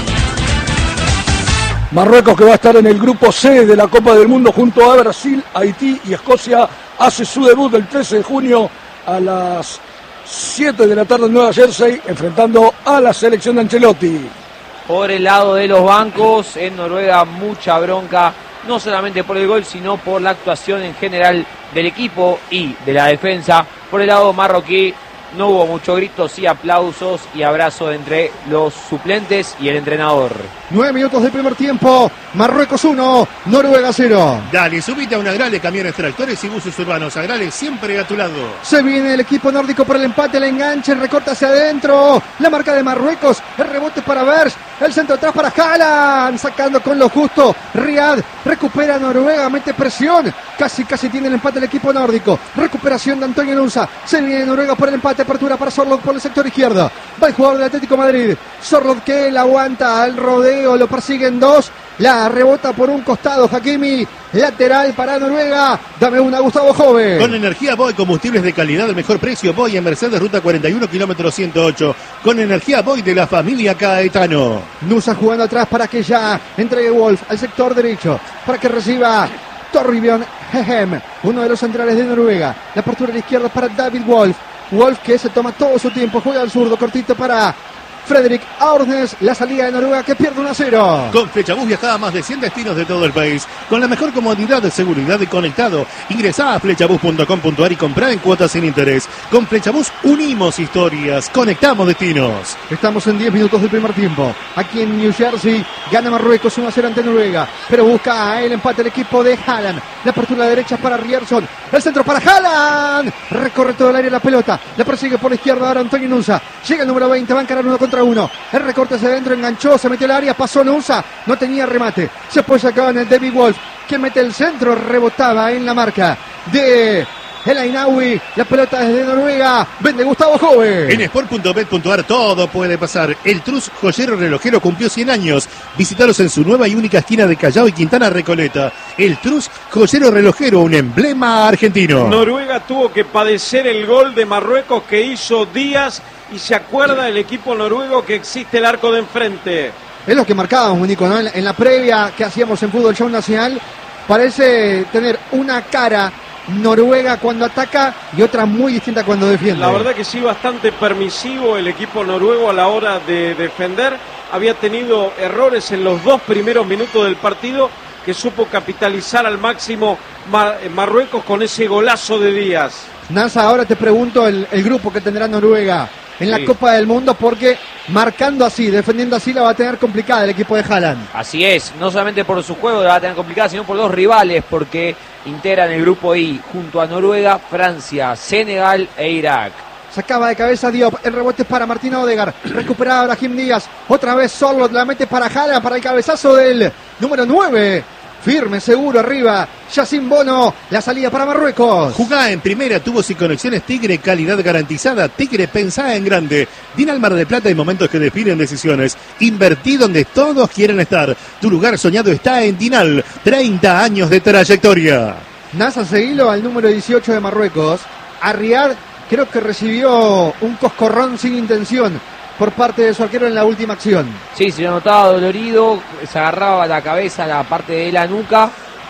Marruecos, que va a estar en el grupo C de la Copa del Mundo junto a Brasil, Haití y Escocia, hace su debut el 13 de junio a las 7 de la tarde en Nueva Jersey, enfrentando a la selección de Ancelotti. Por el lado de los bancos, en Noruega mucha bronca, no solamente por el gol, sino por la actuación en general del equipo y de la defensa. Por el lado marroquí no hubo mucho grito, sí aplausos y abrazos entre los suplentes y el entrenador. 9 minutos del primer tiempo, Marruecos 1, Noruega 0. Dale, subite a una Agrale, camiones, tractores y buses urbanos. Agrale siempre a tu lado. Se viene el equipo nórdico por el empate, el enganche, el recorte hacia adentro. La marca de Marruecos, el rebote para Berg, el centro atrás para Haaland, sacando con lo justo. Riyad recupera Noruega, mete presión. Casi tiene el empate el equipo nórdico. Recuperación de Antonio Nusa. Se viene Noruega por el empate, apertura para Sorloth por el sector izquierdo. Va el jugador del Atlético Madrid. Sorloth que la aguanta al rodeo. Lo persiguen dos, la rebota por un costado Hakimi, lateral para Noruega. Dame una, Gustavo Jove. Con energía Boy, combustibles de calidad al mejor precio. Boy en Mercedes, ruta 41, kilómetro 108. Con energía Boy de la familia Caetano. Nusa jugando atrás para que ya entregue Wolf al sector derecho, para que reciba Torbjørn Hegem, uno de los centrales de Noruega. La apertura a la izquierda para David Wolf. Wolf que se toma todo su tiempo, juega al zurdo, cortito para Fredrik Aurnes, la salida de Noruega que pierde 1-0. Con Flechabús viajaba a más de 100 destinos de todo el país, con la mejor comodidad de seguridad y conectado. Ingresá a flechabús.com.ar y comprá en cuotas sin interés. Con Flechabús unimos historias, conectamos destinos. Estamos en 10 minutos del primer tiempo. Aquí en New Jersey gana Marruecos 1-0 ante Noruega, pero busca el empate el equipo de Haaland. La apertura derecha para Rierson, el centro para Haaland, recorre todo el área la pelota, la persigue por la izquierda ahora Antonio Nusa, llega el número 20, va a encarar 1 contra 1, el recorte hacia adentro, enganchó, se metió al área, pasó Nusa, no tenía remate, se apoya acá en el David Wolf, que mete el centro, rebotaba en la marca de El Ainawi, la pelota desde Noruega, vende Gustavo Joven. En sport.bet.ar todo puede pasar. El Trus Joyero Relojero cumplió 100 años. Visítalos en su nueva y única esquina de Callao y Quintana Recoleta. El Trus Joyero Relojero, un emblema argentino. Noruega tuvo que padecer el gol de Marruecos que hizo Díaz y se acuerda el equipo noruego que existe el arco de enfrente. Es lo que marcábamos, Nico, ¿no? En la previa que hacíamos en Fútbol Show Nacional, parece tener una cara Noruega cuando ataca y otra muy distinta cuando defiende. La verdad que sí, bastante permisivo el equipo noruego a la hora de defender. Había tenido errores en los 2 primeros minutos del partido que supo capitalizar al máximo Marruecos con ese golazo de Díaz. Nasa, ahora te pregunto el grupo que tendrá Noruega en la Copa del Mundo, porque marcando así, defendiendo así, la va a tener complicada el equipo de Haaland. Así es, no solamente por su juego la va a tener complicada, sino por 2 rivales, porque integran el grupo I junto a Noruega, Francia, Senegal e Irak. Sacaba de cabeza Diop, el rebote para Martín Odegaard, recuperaba Brahim Díaz, otra vez Sorloth, la mete para Haaland, para el cabezazo del número 9. Firme, seguro, arriba, Yacine Bono, la salida para Marruecos. Jugá en primera, tubos y conexiones Tigre, calidad garantizada. Tigre, pensá en grande. Dinal Mar del Plata, hay momentos que definen decisiones. Invertí donde todos quieren estar. Tu lugar soñado está en Dinal. 30 años de trayectoria. Nasa, seguilo al número 18 de Marruecos. Arriad creo que recibió un coscorrón sin intención por parte de su arquero en la última acción. Sí, se lo notaba dolorido, se agarraba la cabeza, la parte de la nuca.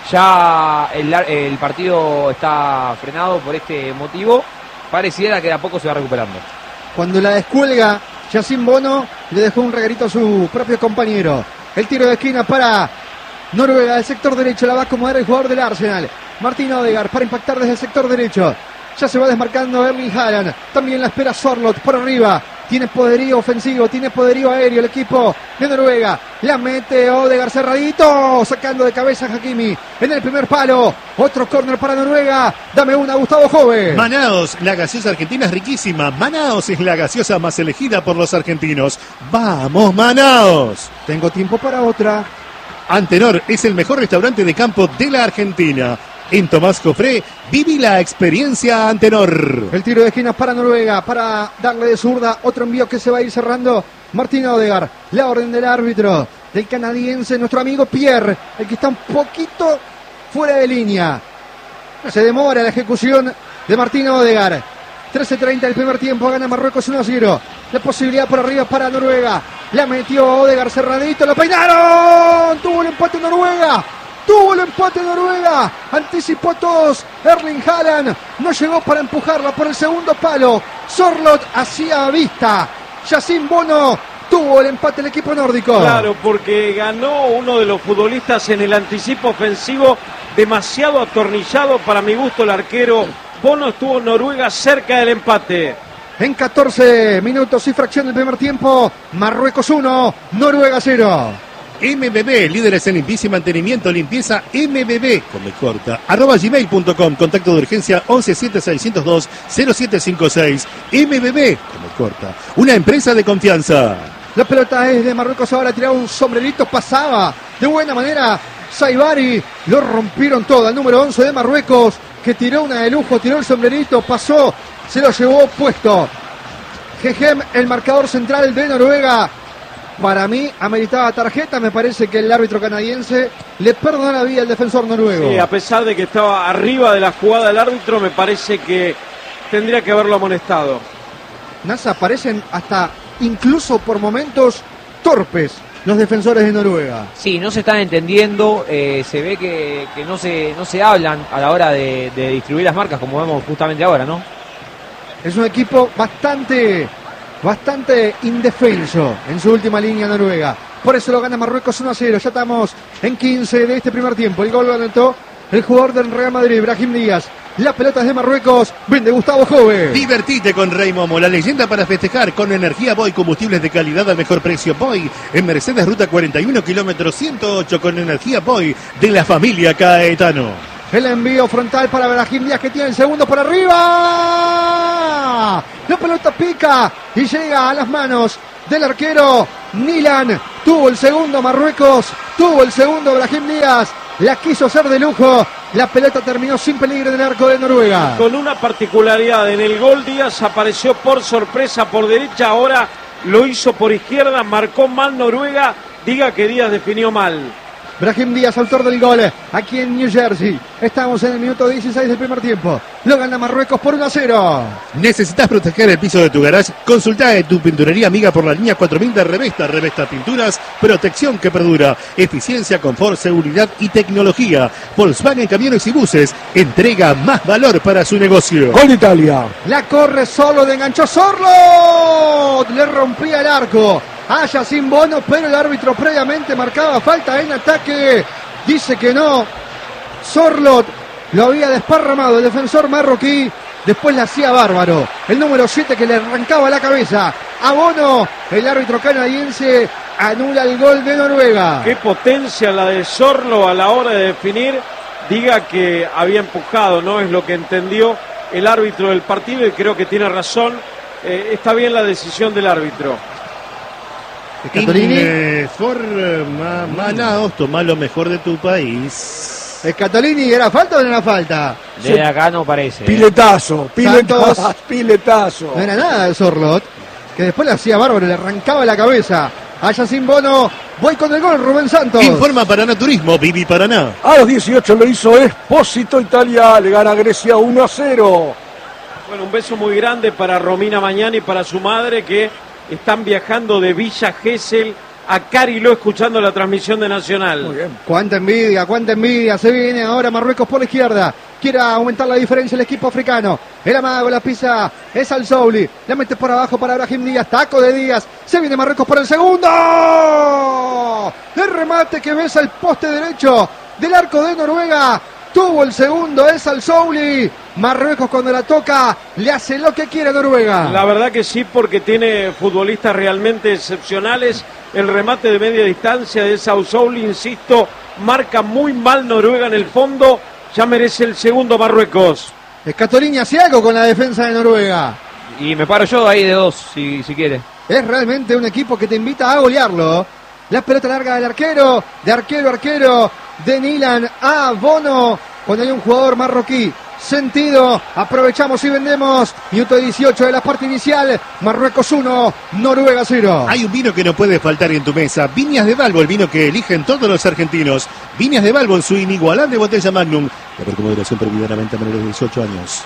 Ya el partido está frenado por este motivo. Pareciera que de a poco se va recuperando. Cuando la descuelga Yacine Bono, le dejó un regalito a su propio compañero. El tiro de esquina para Noruega, del sector derecho, la va a acomodar el jugador del Arsenal, Martín Odegaard, para impactar desde el sector derecho. Ya se va desmarcando Erling Haaland, también la espera Sorloth por arriba. Tiene poderío ofensivo, tiene poderío aéreo el equipo de Noruega. La mete Odegaard cerradito, sacando de cabeza a Hakimi en el primer palo. Otro córner para Noruega. Dame una, Gustavo Joven. Manaos, la gaseosa argentina es riquísima. Manaos es la gaseosa más elegida por los argentinos. ¡Vamos, Manaos! Tengo tiempo para otra. Antenor es el mejor restaurante de campo de la Argentina. En Tomás Cofré, viví la experiencia Antenor. El tiro de esquina para Noruega, para darle de zurda, otro envío que se va a ir cerrando. Martín Odegaard, la orden del árbitro, del canadiense, nuestro amigo Pierre, el que está un poquito fuera de línea. Se demora la ejecución de Martín Odegaard. 13:30 el primer tiempo, gana Marruecos 1-0. La posibilidad por arriba para Noruega. La metió Odegaard cerradito, lo peinaron. Tuvo el empate Noruega. Tuvo el empate Noruega, anticipó todos Erling Haaland, no llegó para empujarla por el segundo palo. Sorloth hacía vista, Yacine Bono tuvo el empate el equipo nórdico. Claro, porque ganó uno de los futbolistas en el anticipo ofensivo, demasiado atornillado para mi gusto el arquero. Bono estuvo Noruega cerca del empate. En 14 minutos y fracción del primer tiempo, Marruecos 1, Noruega 0. MBB, líderes en limpieza y mantenimiento, limpieza MBB, con me corta, @gmail.com, contacto de urgencia 1176020756, MBB, con me corta, una empresa de confianza. La pelota es de Marruecos, ahora tiraba un sombrerito, pasaba de buena manera Saibari, lo rompieron todo, el número 11 de Marruecos, que tiró una de lujo, tiró el sombrerito, pasó, se lo llevó puesto. Gegem, el marcador central de Noruega. Para mí, ameritaba tarjeta. Me parece que el árbitro canadiense le perdonó la vida al defensor noruego. Sí, a pesar de que estaba arriba de la jugada el árbitro, me parece que tendría que haberlo amonestado. Nasa, parecen hasta incluso por momentos torpes los defensores de Noruega. Sí, no se están entendiendo. Se ve que no se hablan a la hora de distribuir las marcas, como vemos justamente ahora, ¿no? Es un equipo bastante bastante indefenso en su última línea Noruega. Por eso lo gana Marruecos 1-0. Ya estamos en 15 de este primer tiempo. El gol lo anotó el jugador del Real Madrid, Brahim Díaz. La pelota es de Marruecos, vende Gustavo Jove. Divertite con Rey Momo, la leyenda para festejar con energía Boy, combustibles de calidad al mejor precio. Boy, en Mercedes Ruta 41, kilómetro 108, con energía Boy de la familia Caetano. El envío frontal para Brahim Díaz, que tiene el segundo por arriba. La pelota pica y llega a las manos del arquero Nilan. Tuvo el segundo Marruecos, tuvo el segundo Brahim Díaz. La quiso hacer de lujo. La pelota terminó sin peligro en el arco de Noruega. Con una particularidad, en el gol Díaz apareció por sorpresa por derecha, ahora lo hizo por izquierda, marcó mal Noruega, diga que Díaz definió mal. Brahim Díaz, autor del gol, aquí en New Jersey. Estamos en el minuto 16 del primer tiempo. Lo gana Marruecos por 1-0. ¿Necesitas proteger el piso de tu garage? Consulta de tu pinturería amiga por la línea 4000 de Revesta. Revesta Pinturas, protección que perdura, eficiencia, confort, seguridad y tecnología. Volkswagen Camiones y Buses entrega más valor para su negocio. Gol de Italia. La corre solo, de enganchó Sorlo. Le rompía el arco a Yacine Bono, pero el árbitro previamente marcaba falta en ataque. Dice que no. Sorlot lo había desparramado el defensor marroquí. Después la hacía bárbaro. El número 7 que le arrancaba la cabeza a Bono. El árbitro canadiense anula el gol de Noruega. Qué potencia la de Sorlo a la hora de definir. Diga que había empujado, no es lo que entendió el árbitro del partido y creo que tiene razón. Está bien la decisión del árbitro. Scatolini. Manaos, toma lo mejor de tu país. Scatolini, ¿era falta o no era falta? De acá no parece. Piletazo. No era nada de Sorlot, que después le hacía bárbaro, le arrancaba la cabeza a Yacine Bono. Voy con el gol, Rubén Santos. Informa Paraná Turismo, Vivi Paraná. A los 18 lo hizo Espósito. Italia le gana a Grecia 1-0. Bueno, un beso muy grande para Romina Mañani y para su madre, que están viajando de Villa Gesell a Cariló escuchando la transmisión de Nacional. Muy bien. Cuánta envidia. Se viene ahora Marruecos por la izquierda. Quiere aumentar la diferencia el equipo africano. El amago, la pisa es Al Souli. La mete por abajo para Brahim Díaz. Taco de Díaz. Se viene Marruecos por el segundo. El remate que besa el poste derecho del arco de Noruega. Tuvo el segundo, es Al Souli. Marruecos cuando la toca le hace lo que quiere Noruega. La verdad que sí, porque tiene futbolistas realmente excepcionales. El remate de media distancia de Al Souli, insisto, marca muy mal Noruega en el fondo. Ya merece el segundo Marruecos. Scatolini hacía algo con la defensa de Noruega. Y me paro yo ahí de dos, si quiere. Es realmente un equipo que te invita a golearlo. La pelota larga del arquero, de arquero de Nilan a Bono. Cuando hay un jugador marroquí sentido, aprovechamos y vendemos. Minuto 18 de la parte inicial. Marruecos 1, Noruega 0. Hay un vino que no puede faltar en tu mesa. Viñas de Balbo, el vino que eligen todos los argentinos. Viñas de Balbo en su inigualable botella Magnum. La moderación prohibida a menores de 18 años.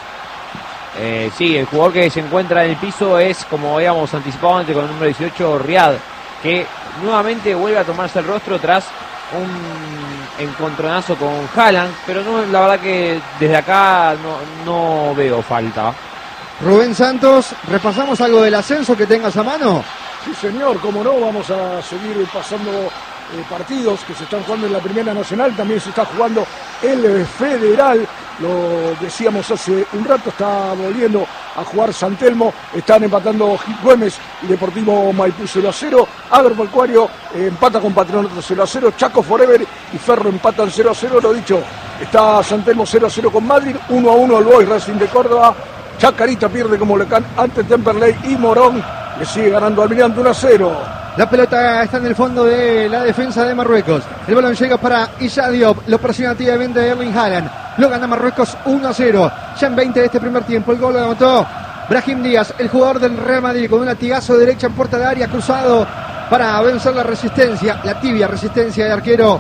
Sí, el jugador que se encuentra en el piso es, como habíamos anticipado antes, con el número 18, Riad, que nuevamente vuelve a tomarse el rostro tras un encontronazo con Haaland, pero no, la verdad que desde acá no veo falta. Rubén Santos, ¿repasamos algo del ascenso que tengas a mano? Sí, señor, cómo no, vamos a seguir pasando partidos que se están jugando en la Primera Nacional, también se está jugando el Federal, lo decíamos hace un rato, está volviendo a jugar San Telmo, están empatando Gil Güemes y Deportivo Maipú 0-0, Agropecuario empata con Patronato 0-0, Chaco Forever y Ferro empatan 0-0, lo dicho, está San Telmo 0-0 con Madrid, 1-1 el Boys Racing de Córdoba, Chacarita pierde como local ante Temperley y Morón le sigue ganando Almirante 1-0. La pelota está en el fondo de la defensa de Marruecos. El balón llega para Issa Diop. Lo presiona activamente Erling Haaland. Lo gana Marruecos 1-0. Ya en 20 de este primer tiempo. El gol lo anotó Brahim Díaz, el jugador del Real Madrid, con un latigazo derecha en puerta de área, cruzado para vencer la resistencia, la tibia resistencia del arquero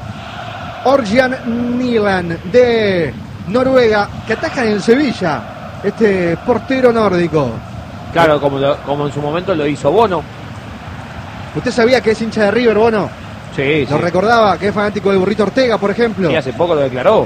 Orjan Nilan de Noruega, que ataja en el Sevilla, este portero nórdico. Claro, como en su momento lo hizo Bono. ¿Usted sabía que es hincha de River, Bono? Sí, Lo recordaba, que es fanático de Burrito Ortega, por ejemplo. Y hace poco lo declaró.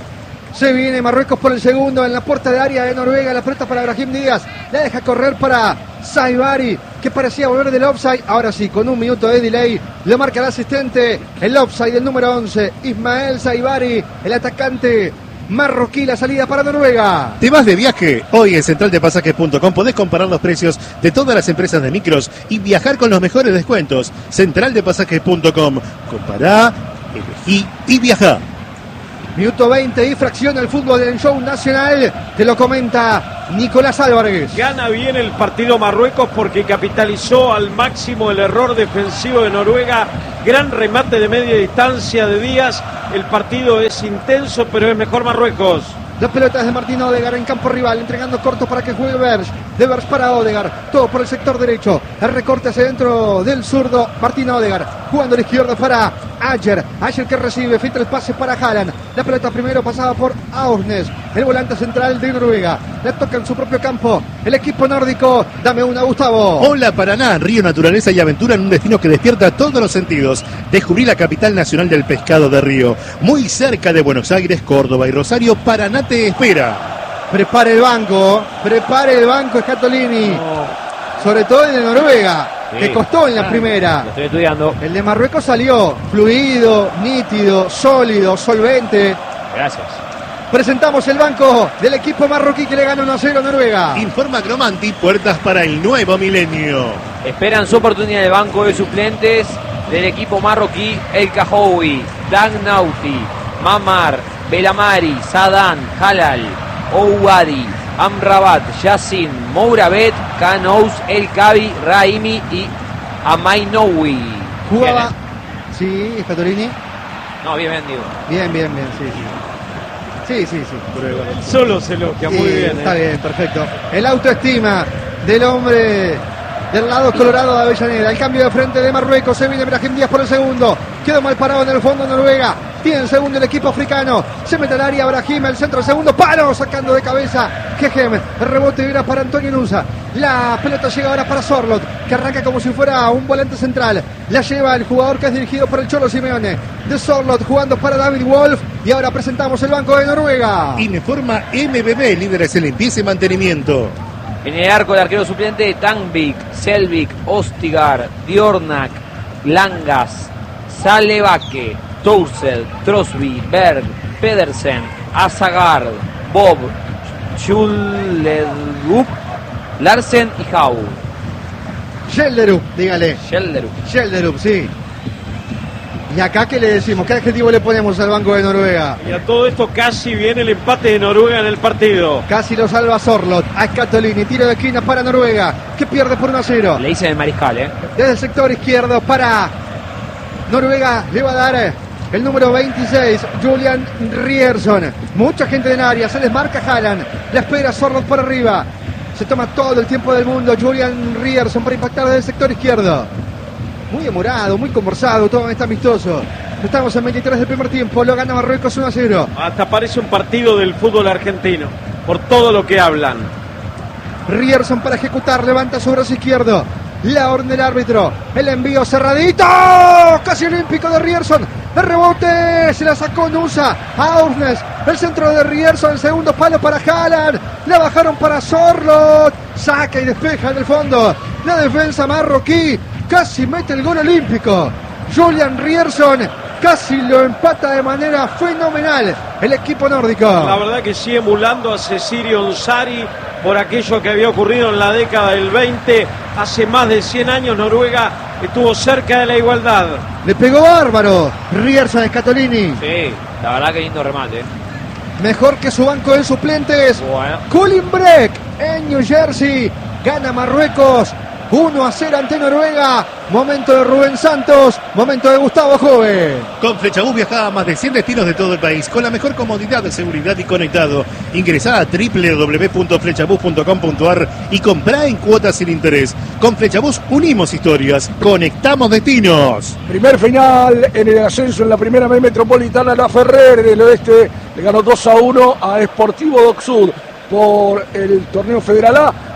Se viene Marruecos por el segundo en la puerta de área de Noruega. La pelota para Brahim Díaz. La deja correr para Saibari, que parecía volver del offside. Ahora sí, con 1 minuto de delay, lo marca el asistente. El offside del número 11, Ismael Saibari, el atacante marroquí. La salida para Noruega. ¿Te vas de viaje? Hoy en centraldepasajes.com podés comparar los precios de todas las empresas de micros y viajar con los mejores descuentos. Centraldepasajes.com. Compará, elegí y viajá. Minuto 20 y fracción el fútbol del show nacional. Te lo comenta Nicolás Álvarez. Gana bien el partido Marruecos porque capitalizó al máximo el error defensivo de Noruega. Gran remate de media distancia de Díaz. El partido es intenso, pero es mejor Marruecos. Las pelotas de Martín Odegaard en campo rival, entregando corto para que juegue Berge. De Berge para Odegaard, todo por el sector derecho. El recorte hacia dentro del zurdo Martín Odegaard, jugando a la izquierda para Ayer. Ayer que recibe, filtra el pase para Haaland. La pelota primero pasada por Aurnes, el volante central de Noruega. La toca en su propio campo el equipo nórdico. Dame una, Gustavo. Hola Paraná, río, naturaleza y aventura en un destino que despierta todos los sentidos. Descubrí la capital nacional del pescado de Río, muy cerca de Buenos Aires, Córdoba y Rosario. Paraná te espera. Prepare el banco Scatolini. Sobre todo el de Noruega, sí, que costó en la primera. Lo estoy estudiando. El de Marruecos salió fluido, nítido, sólido, solvente. Gracias. Presentamos el banco del equipo marroquí que le gana 1-0 a Noruega. Informa Cromanti, puertas para el nuevo milenio. Esperan su oportunidad de banco de suplentes del equipo marroquí: El Kahoui, Dagnauti, Mamar, Belamari, Sadan, Halal, Ouadi, Amrabat, Yassin, Mourabet, Kanous, El Kabi, Raimi y Amainoui. Jugaba. Sí, Scatolini. No, bien, digo. Bien, sí. Sí. Solo se elogia, muy bien. Está bien, perfecto. El autoestima del hombre del lado colorado de Avellaneda. El cambio de frente de Marruecos. Se viene Brahim Díaz por el segundo. Quedó mal parado en el fondo Noruega. Tiene el segundo el equipo africano. Se mete al área Brahim, el centro, el segundo palo, sacando de cabeza Kejem. El rebote era para Antonio Nusa. La pelota llega ahora para Sorloth, que arranca como si fuera un volante central. La lleva el jugador que es dirigido por el Cholo Simeone. De Sorloth jugando para David Wolf. Y ahora presentamos el banco de Noruega. Informa MBB, líderes en limpieza y mantenimiento. En el arco el arquero suplente: Tangbik, Selvik, Ostigar, Diornak, Langas, Salebake, Toursel, Trosby, Berg, Pedersen, Azagard, Bob, Schullerup, Larsen y Hau. Schelderup, dígale. Schelderup, sí. ¿Y acá qué le decimos? ¿Qué adjetivo le ponemos al banco de Noruega? Y a todo esto casi viene el empate de Noruega en el partido. Casi lo salva Sorloth. A Scatolini, tiro de esquina para Noruega, que pierde por 1-0. Le dicen el mariscal, Desde el sector izquierdo para Noruega le va a dar el número 26, Julian Rierson. Mucha gente en área, se les marca Haaland. La espera Sorloth por arriba. Se toma todo el tiempo del mundo Julian Rierson para impactar desde el sector izquierdo. Muy demorado, muy conversado, todo está amistoso. Estamos en 23 del primer tiempo, lo gana Marruecos 1-0. Hasta parece un partido del fútbol argentino, por todo lo que hablan. Rierson para ejecutar, levanta su brazo izquierdo. La orden del árbitro, el envío cerradito, casi olímpico de Rierson. El rebote, se la sacó Nusa a Aurnes. El centro de Rierson, el segundo palo para Haaland. La bajaron para Sorloth. Saca y despeja en el fondo. La defensa marroquí casi mete el gol olímpico. Julian Rierson casi lo empata de manera fenomenal el equipo nórdico. La verdad que sigue emulando a Cecilio Onsari por aquello que había ocurrido en la década del 20. Hace más de 100 años Noruega estuvo cerca de la igualdad. Le pegó bárbaro Rierson a Scatolini. Sí, la verdad que lindo remate. Mejor que su banco de suplentes. Bueno. Cullen Breck en New Jersey. Gana Marruecos 1-0 ante Noruega. Momento de Rubén Santos, momento de Gustavo Jove. Con Flechabús viaja a más de 100 destinos de todo el país, con la mejor comodidad de seguridad y conectado. Ingresá a www.flechabús.com.ar y comprá en cuotas sin interés. Con Flechabús unimos historias, conectamos destinos. Primer final en el ascenso en la primera B metropolitana. La Ferrer del Oeste le ganó 2-1 a Sportivo Doc Sud por el torneo Federal A.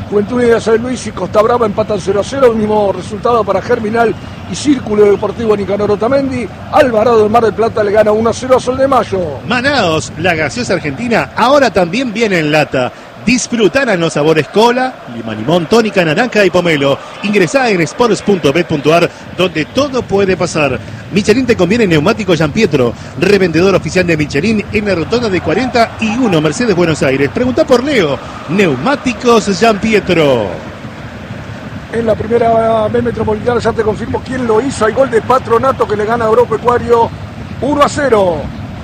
Juventud Unida de San Luis y Costa Brava empatan 0-0, el mismo resultado para Germinal y Círculo Deportivo Nicanor Otamendi. Alvarado del Mar del Plata le gana 1-0 a Sol de Mayo. Manaos, la gaseosa argentina, ahora también viene en lata. Disfrutarán los sabores cola, limón, tónica, naranja y pomelo. Ingresá en sports.bet.ar, donde todo puede pasar. Michelin te conviene neumático Gianpietro, revendedor oficial de Michelin en la rotonda de 41 Mercedes Buenos Aires. Pregunta por Leo, Neumáticos Gianpietro. En la primera B Metropolitana ya te confirmo quién lo hizo. Hay gol de Patronato que le gana a Agropecuario 1-0.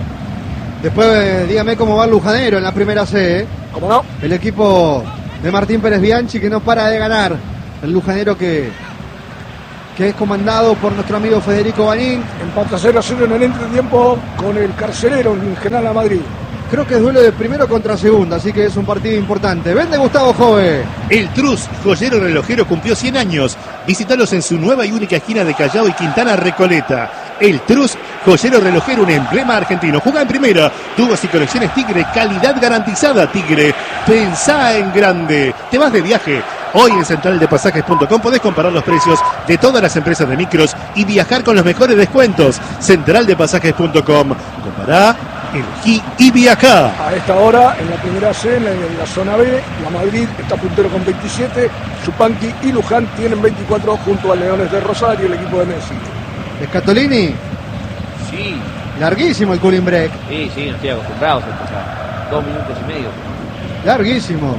Después dígame cómo va el Lujanero en la primera C. ¿Cómo no? El equipo de Martín Pérez Bianchi que no para de ganar. El Lujanero que es comandado por nuestro amigo Federico Banín. Empata 0-0 en el entretiempo con el Carcelero en General a Madrid. Creo que es duelo de primero contra segunda, así que es un partido importante. Vende Gustavo Jove. El Trus, joyero relojero, cumplió 100 años. Visítalos en su nueva y única esquina de Callao y Quintana Recoleta. El Trus, joyero relojero, un emblema argentino. Juega en primera. Tubos y colecciones Tigre, calidad garantizada Tigre. Pensá en grande. Te vas de viaje. Hoy en centraldepasajes.com podés comparar los precios de todas las empresas de micros y viajar con los mejores descuentos. Centraldepasajes.com. Compará, elegí y viajá. A esta hora, en la primera C, en la zona B, la Madrid está puntero con 27, Chupanqui y Luján tienen 24 junto a Leones de Rosario, el equipo de Messi. ¿Escatolini? Sí. Larguísimo el cooling break. Sí, no estoy acostumbrado a escuchar. 2 minutos y medio. Larguísimo.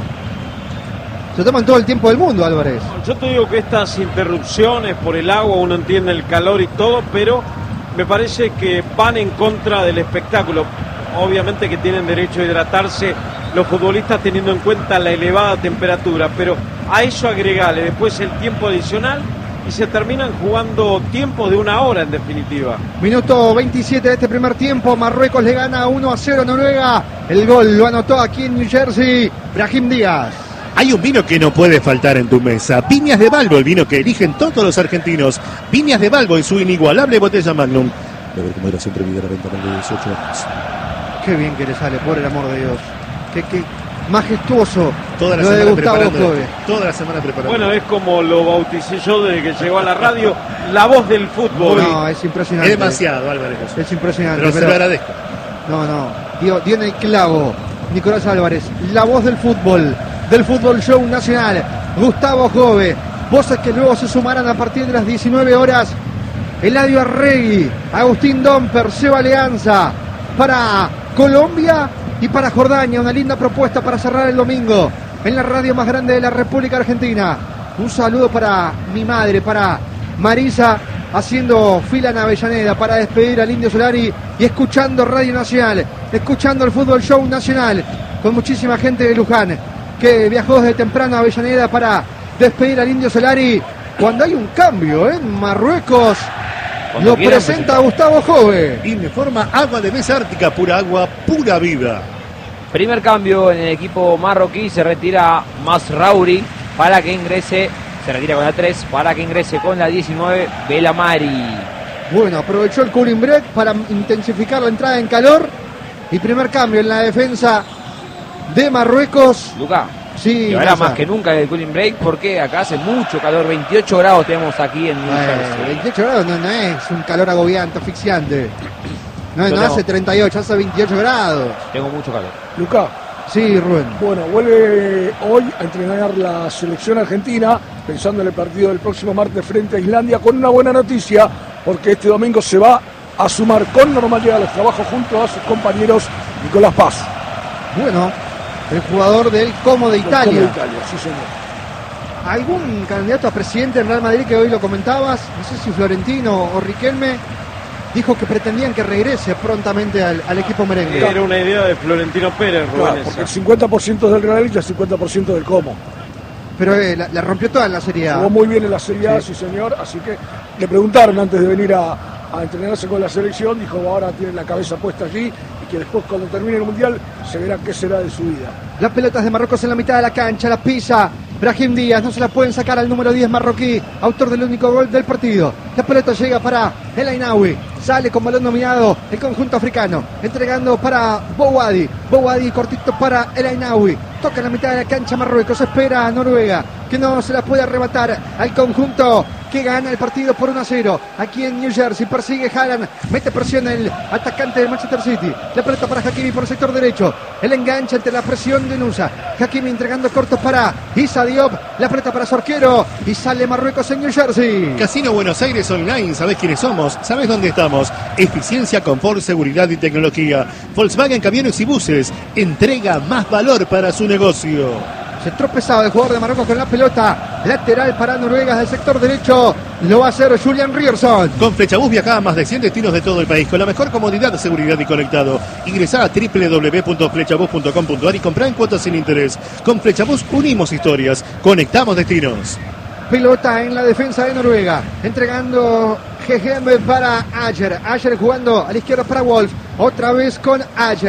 Se toman todo el tiempo del mundo, Álvarez. Yo te digo que estas interrupciones por el agua, uno entiende el calor y todo, pero me parece que van en contra del espectáculo. Obviamente que tienen derecho a hidratarse los futbolistas teniendo en cuenta la elevada temperatura, pero a eso agregale después el tiempo adicional y se terminan jugando tiempos de 1 hora en definitiva. Minuto 27 de este primer tiempo, Marruecos le gana 1-0 a Noruega. El gol lo anotó aquí en New Jersey Brahim Díaz. Hay un vino que no puede faltar en tu mesa. Viñas de Balbo, el vino que eligen todos los argentinos. Viñas de Balbo en su inigualable botella Magnum. Beber como era siempre, vida a la venta de 18 años. Qué bien que le sale, por el amor de Dios. Qué majestuoso. Toda la lo de semana Gustavo preparando. Jove. Toda la semana preparando. Bueno, es como lo bauticé yo desde que llegó a la radio, la voz del fútbol. No, es impresionante. Es demasiado, Álvarez. Es impresionante. Pero se lo agradezco. No. Dio en el clavo Nicolás Álvarez, la voz del fútbol show nacional. Gustavo Jove. Voces que luego se sumarán a partir de las 19 horas. Eladio Arregui, Agustín Domper, Seba Alianza para Colombia y para Jordania. Una linda propuesta para cerrar el domingo en la radio más grande de la República Argentina. Un saludo para mi madre, para Marisa, haciendo fila en Avellaneda para despedir al Indio Solari y escuchando Radio Nacional, escuchando el Fútbol Show Nacional con muchísima gente de Luján que viajó desde temprano a Avellaneda para despedir al Indio Solari cuando hay un cambio en Marruecos. Lo presenta Gustavo Jove. Informa Agua de Mesa Ártica, pura agua, pura vida. Primer cambio en el equipo marroquí, se retira Masraoui para que ingrese, se retira con la 3, para que ingrese con la 19, Belamari. Bueno, aprovechó el cooling break para intensificar la entrada en calor y primer cambio en la defensa de Marruecos. Luca. Sí, y ahora más que nunca el cooling break porque acá hace mucho calor, 28 grados tenemos aquí en New Jersey. 28 grados no es un calor agobiante, asfixiante. No hace 38, hace 28 grados. Tengo mucho calor. Luca. Sí, Rubén. Bueno, vuelve hoy a entrenar la selección argentina, pensando en el partido del próximo martes frente a Islandia, con una buena noticia, porque este domingo se va a sumar con normalidad a los trabajos junto a sus compañeros Nicolás Paz. Bueno, el jugador del Como de Italia. Como de Italia, sí señor. ¿Algún candidato a presidente en Real Madrid que hoy lo comentabas? No sé si Florentino o Riquelme dijo que pretendían que regrese prontamente al equipo merengue. Era una idea de Florentino Pérez, Claro, Rubén. porque el 50% es del Real y el 50% del Como. Pero la rompió toda en la Serie A. Jugó muy bien en la Serie A, sí señor, así que le preguntaron antes de venir a entrenarse con la selección, dijo ahora tiene la cabeza puesta allí y que después cuando termine el Mundial se verá qué será de su vida. Las pelotas de Marruecos en la mitad de la cancha, la pisa Brahim Díaz, no se la pueden sacar al número 10 marroquí, autor del único gol del partido. La pelota llega para El Ainaoui, sale con balón dominado el conjunto africano, entregando para Bouhaddi cortito para El Ainaoui, Toca en la mitad de la cancha Marruecos, espera a Noruega, que no se la puede arrebatar al conjunto que gana el partido por 1-0. Aquí en New Jersey persigue Haaland, mete presión el atacante del Manchester City. La pelota para Hakimi por el sector derecho. El enganche ante la presión de Nusa. Hakimi entregando cortos para Issa Diop. La pelota para su arquero y sale Marruecos en New Jersey. Casino Buenos Aires Online, ¿sabés quiénes somos? ¿Sabés dónde estamos? Eficiencia, confort, seguridad y tecnología. Volkswagen Camiones y Buses entrega más valor para su negocio. Se tropezaba el jugador de Marruecos con la pelota. Lateral para Noruega del sector derecho. Lo va a hacer Julian Ryerson. Con Flechabús viaja a más de 100 destinos de todo el país con la mejor comodidad, seguridad y conectado. Ingresá a www.flechabús.com.ar y comprá en cuotas sin interés. Con Flechabús unimos historias, conectamos destinos. Pelota en la defensa de Noruega. Entregando Gegem para Ayer. Ayer jugando a la izquierda para Wolf. Otra vez con Ayer.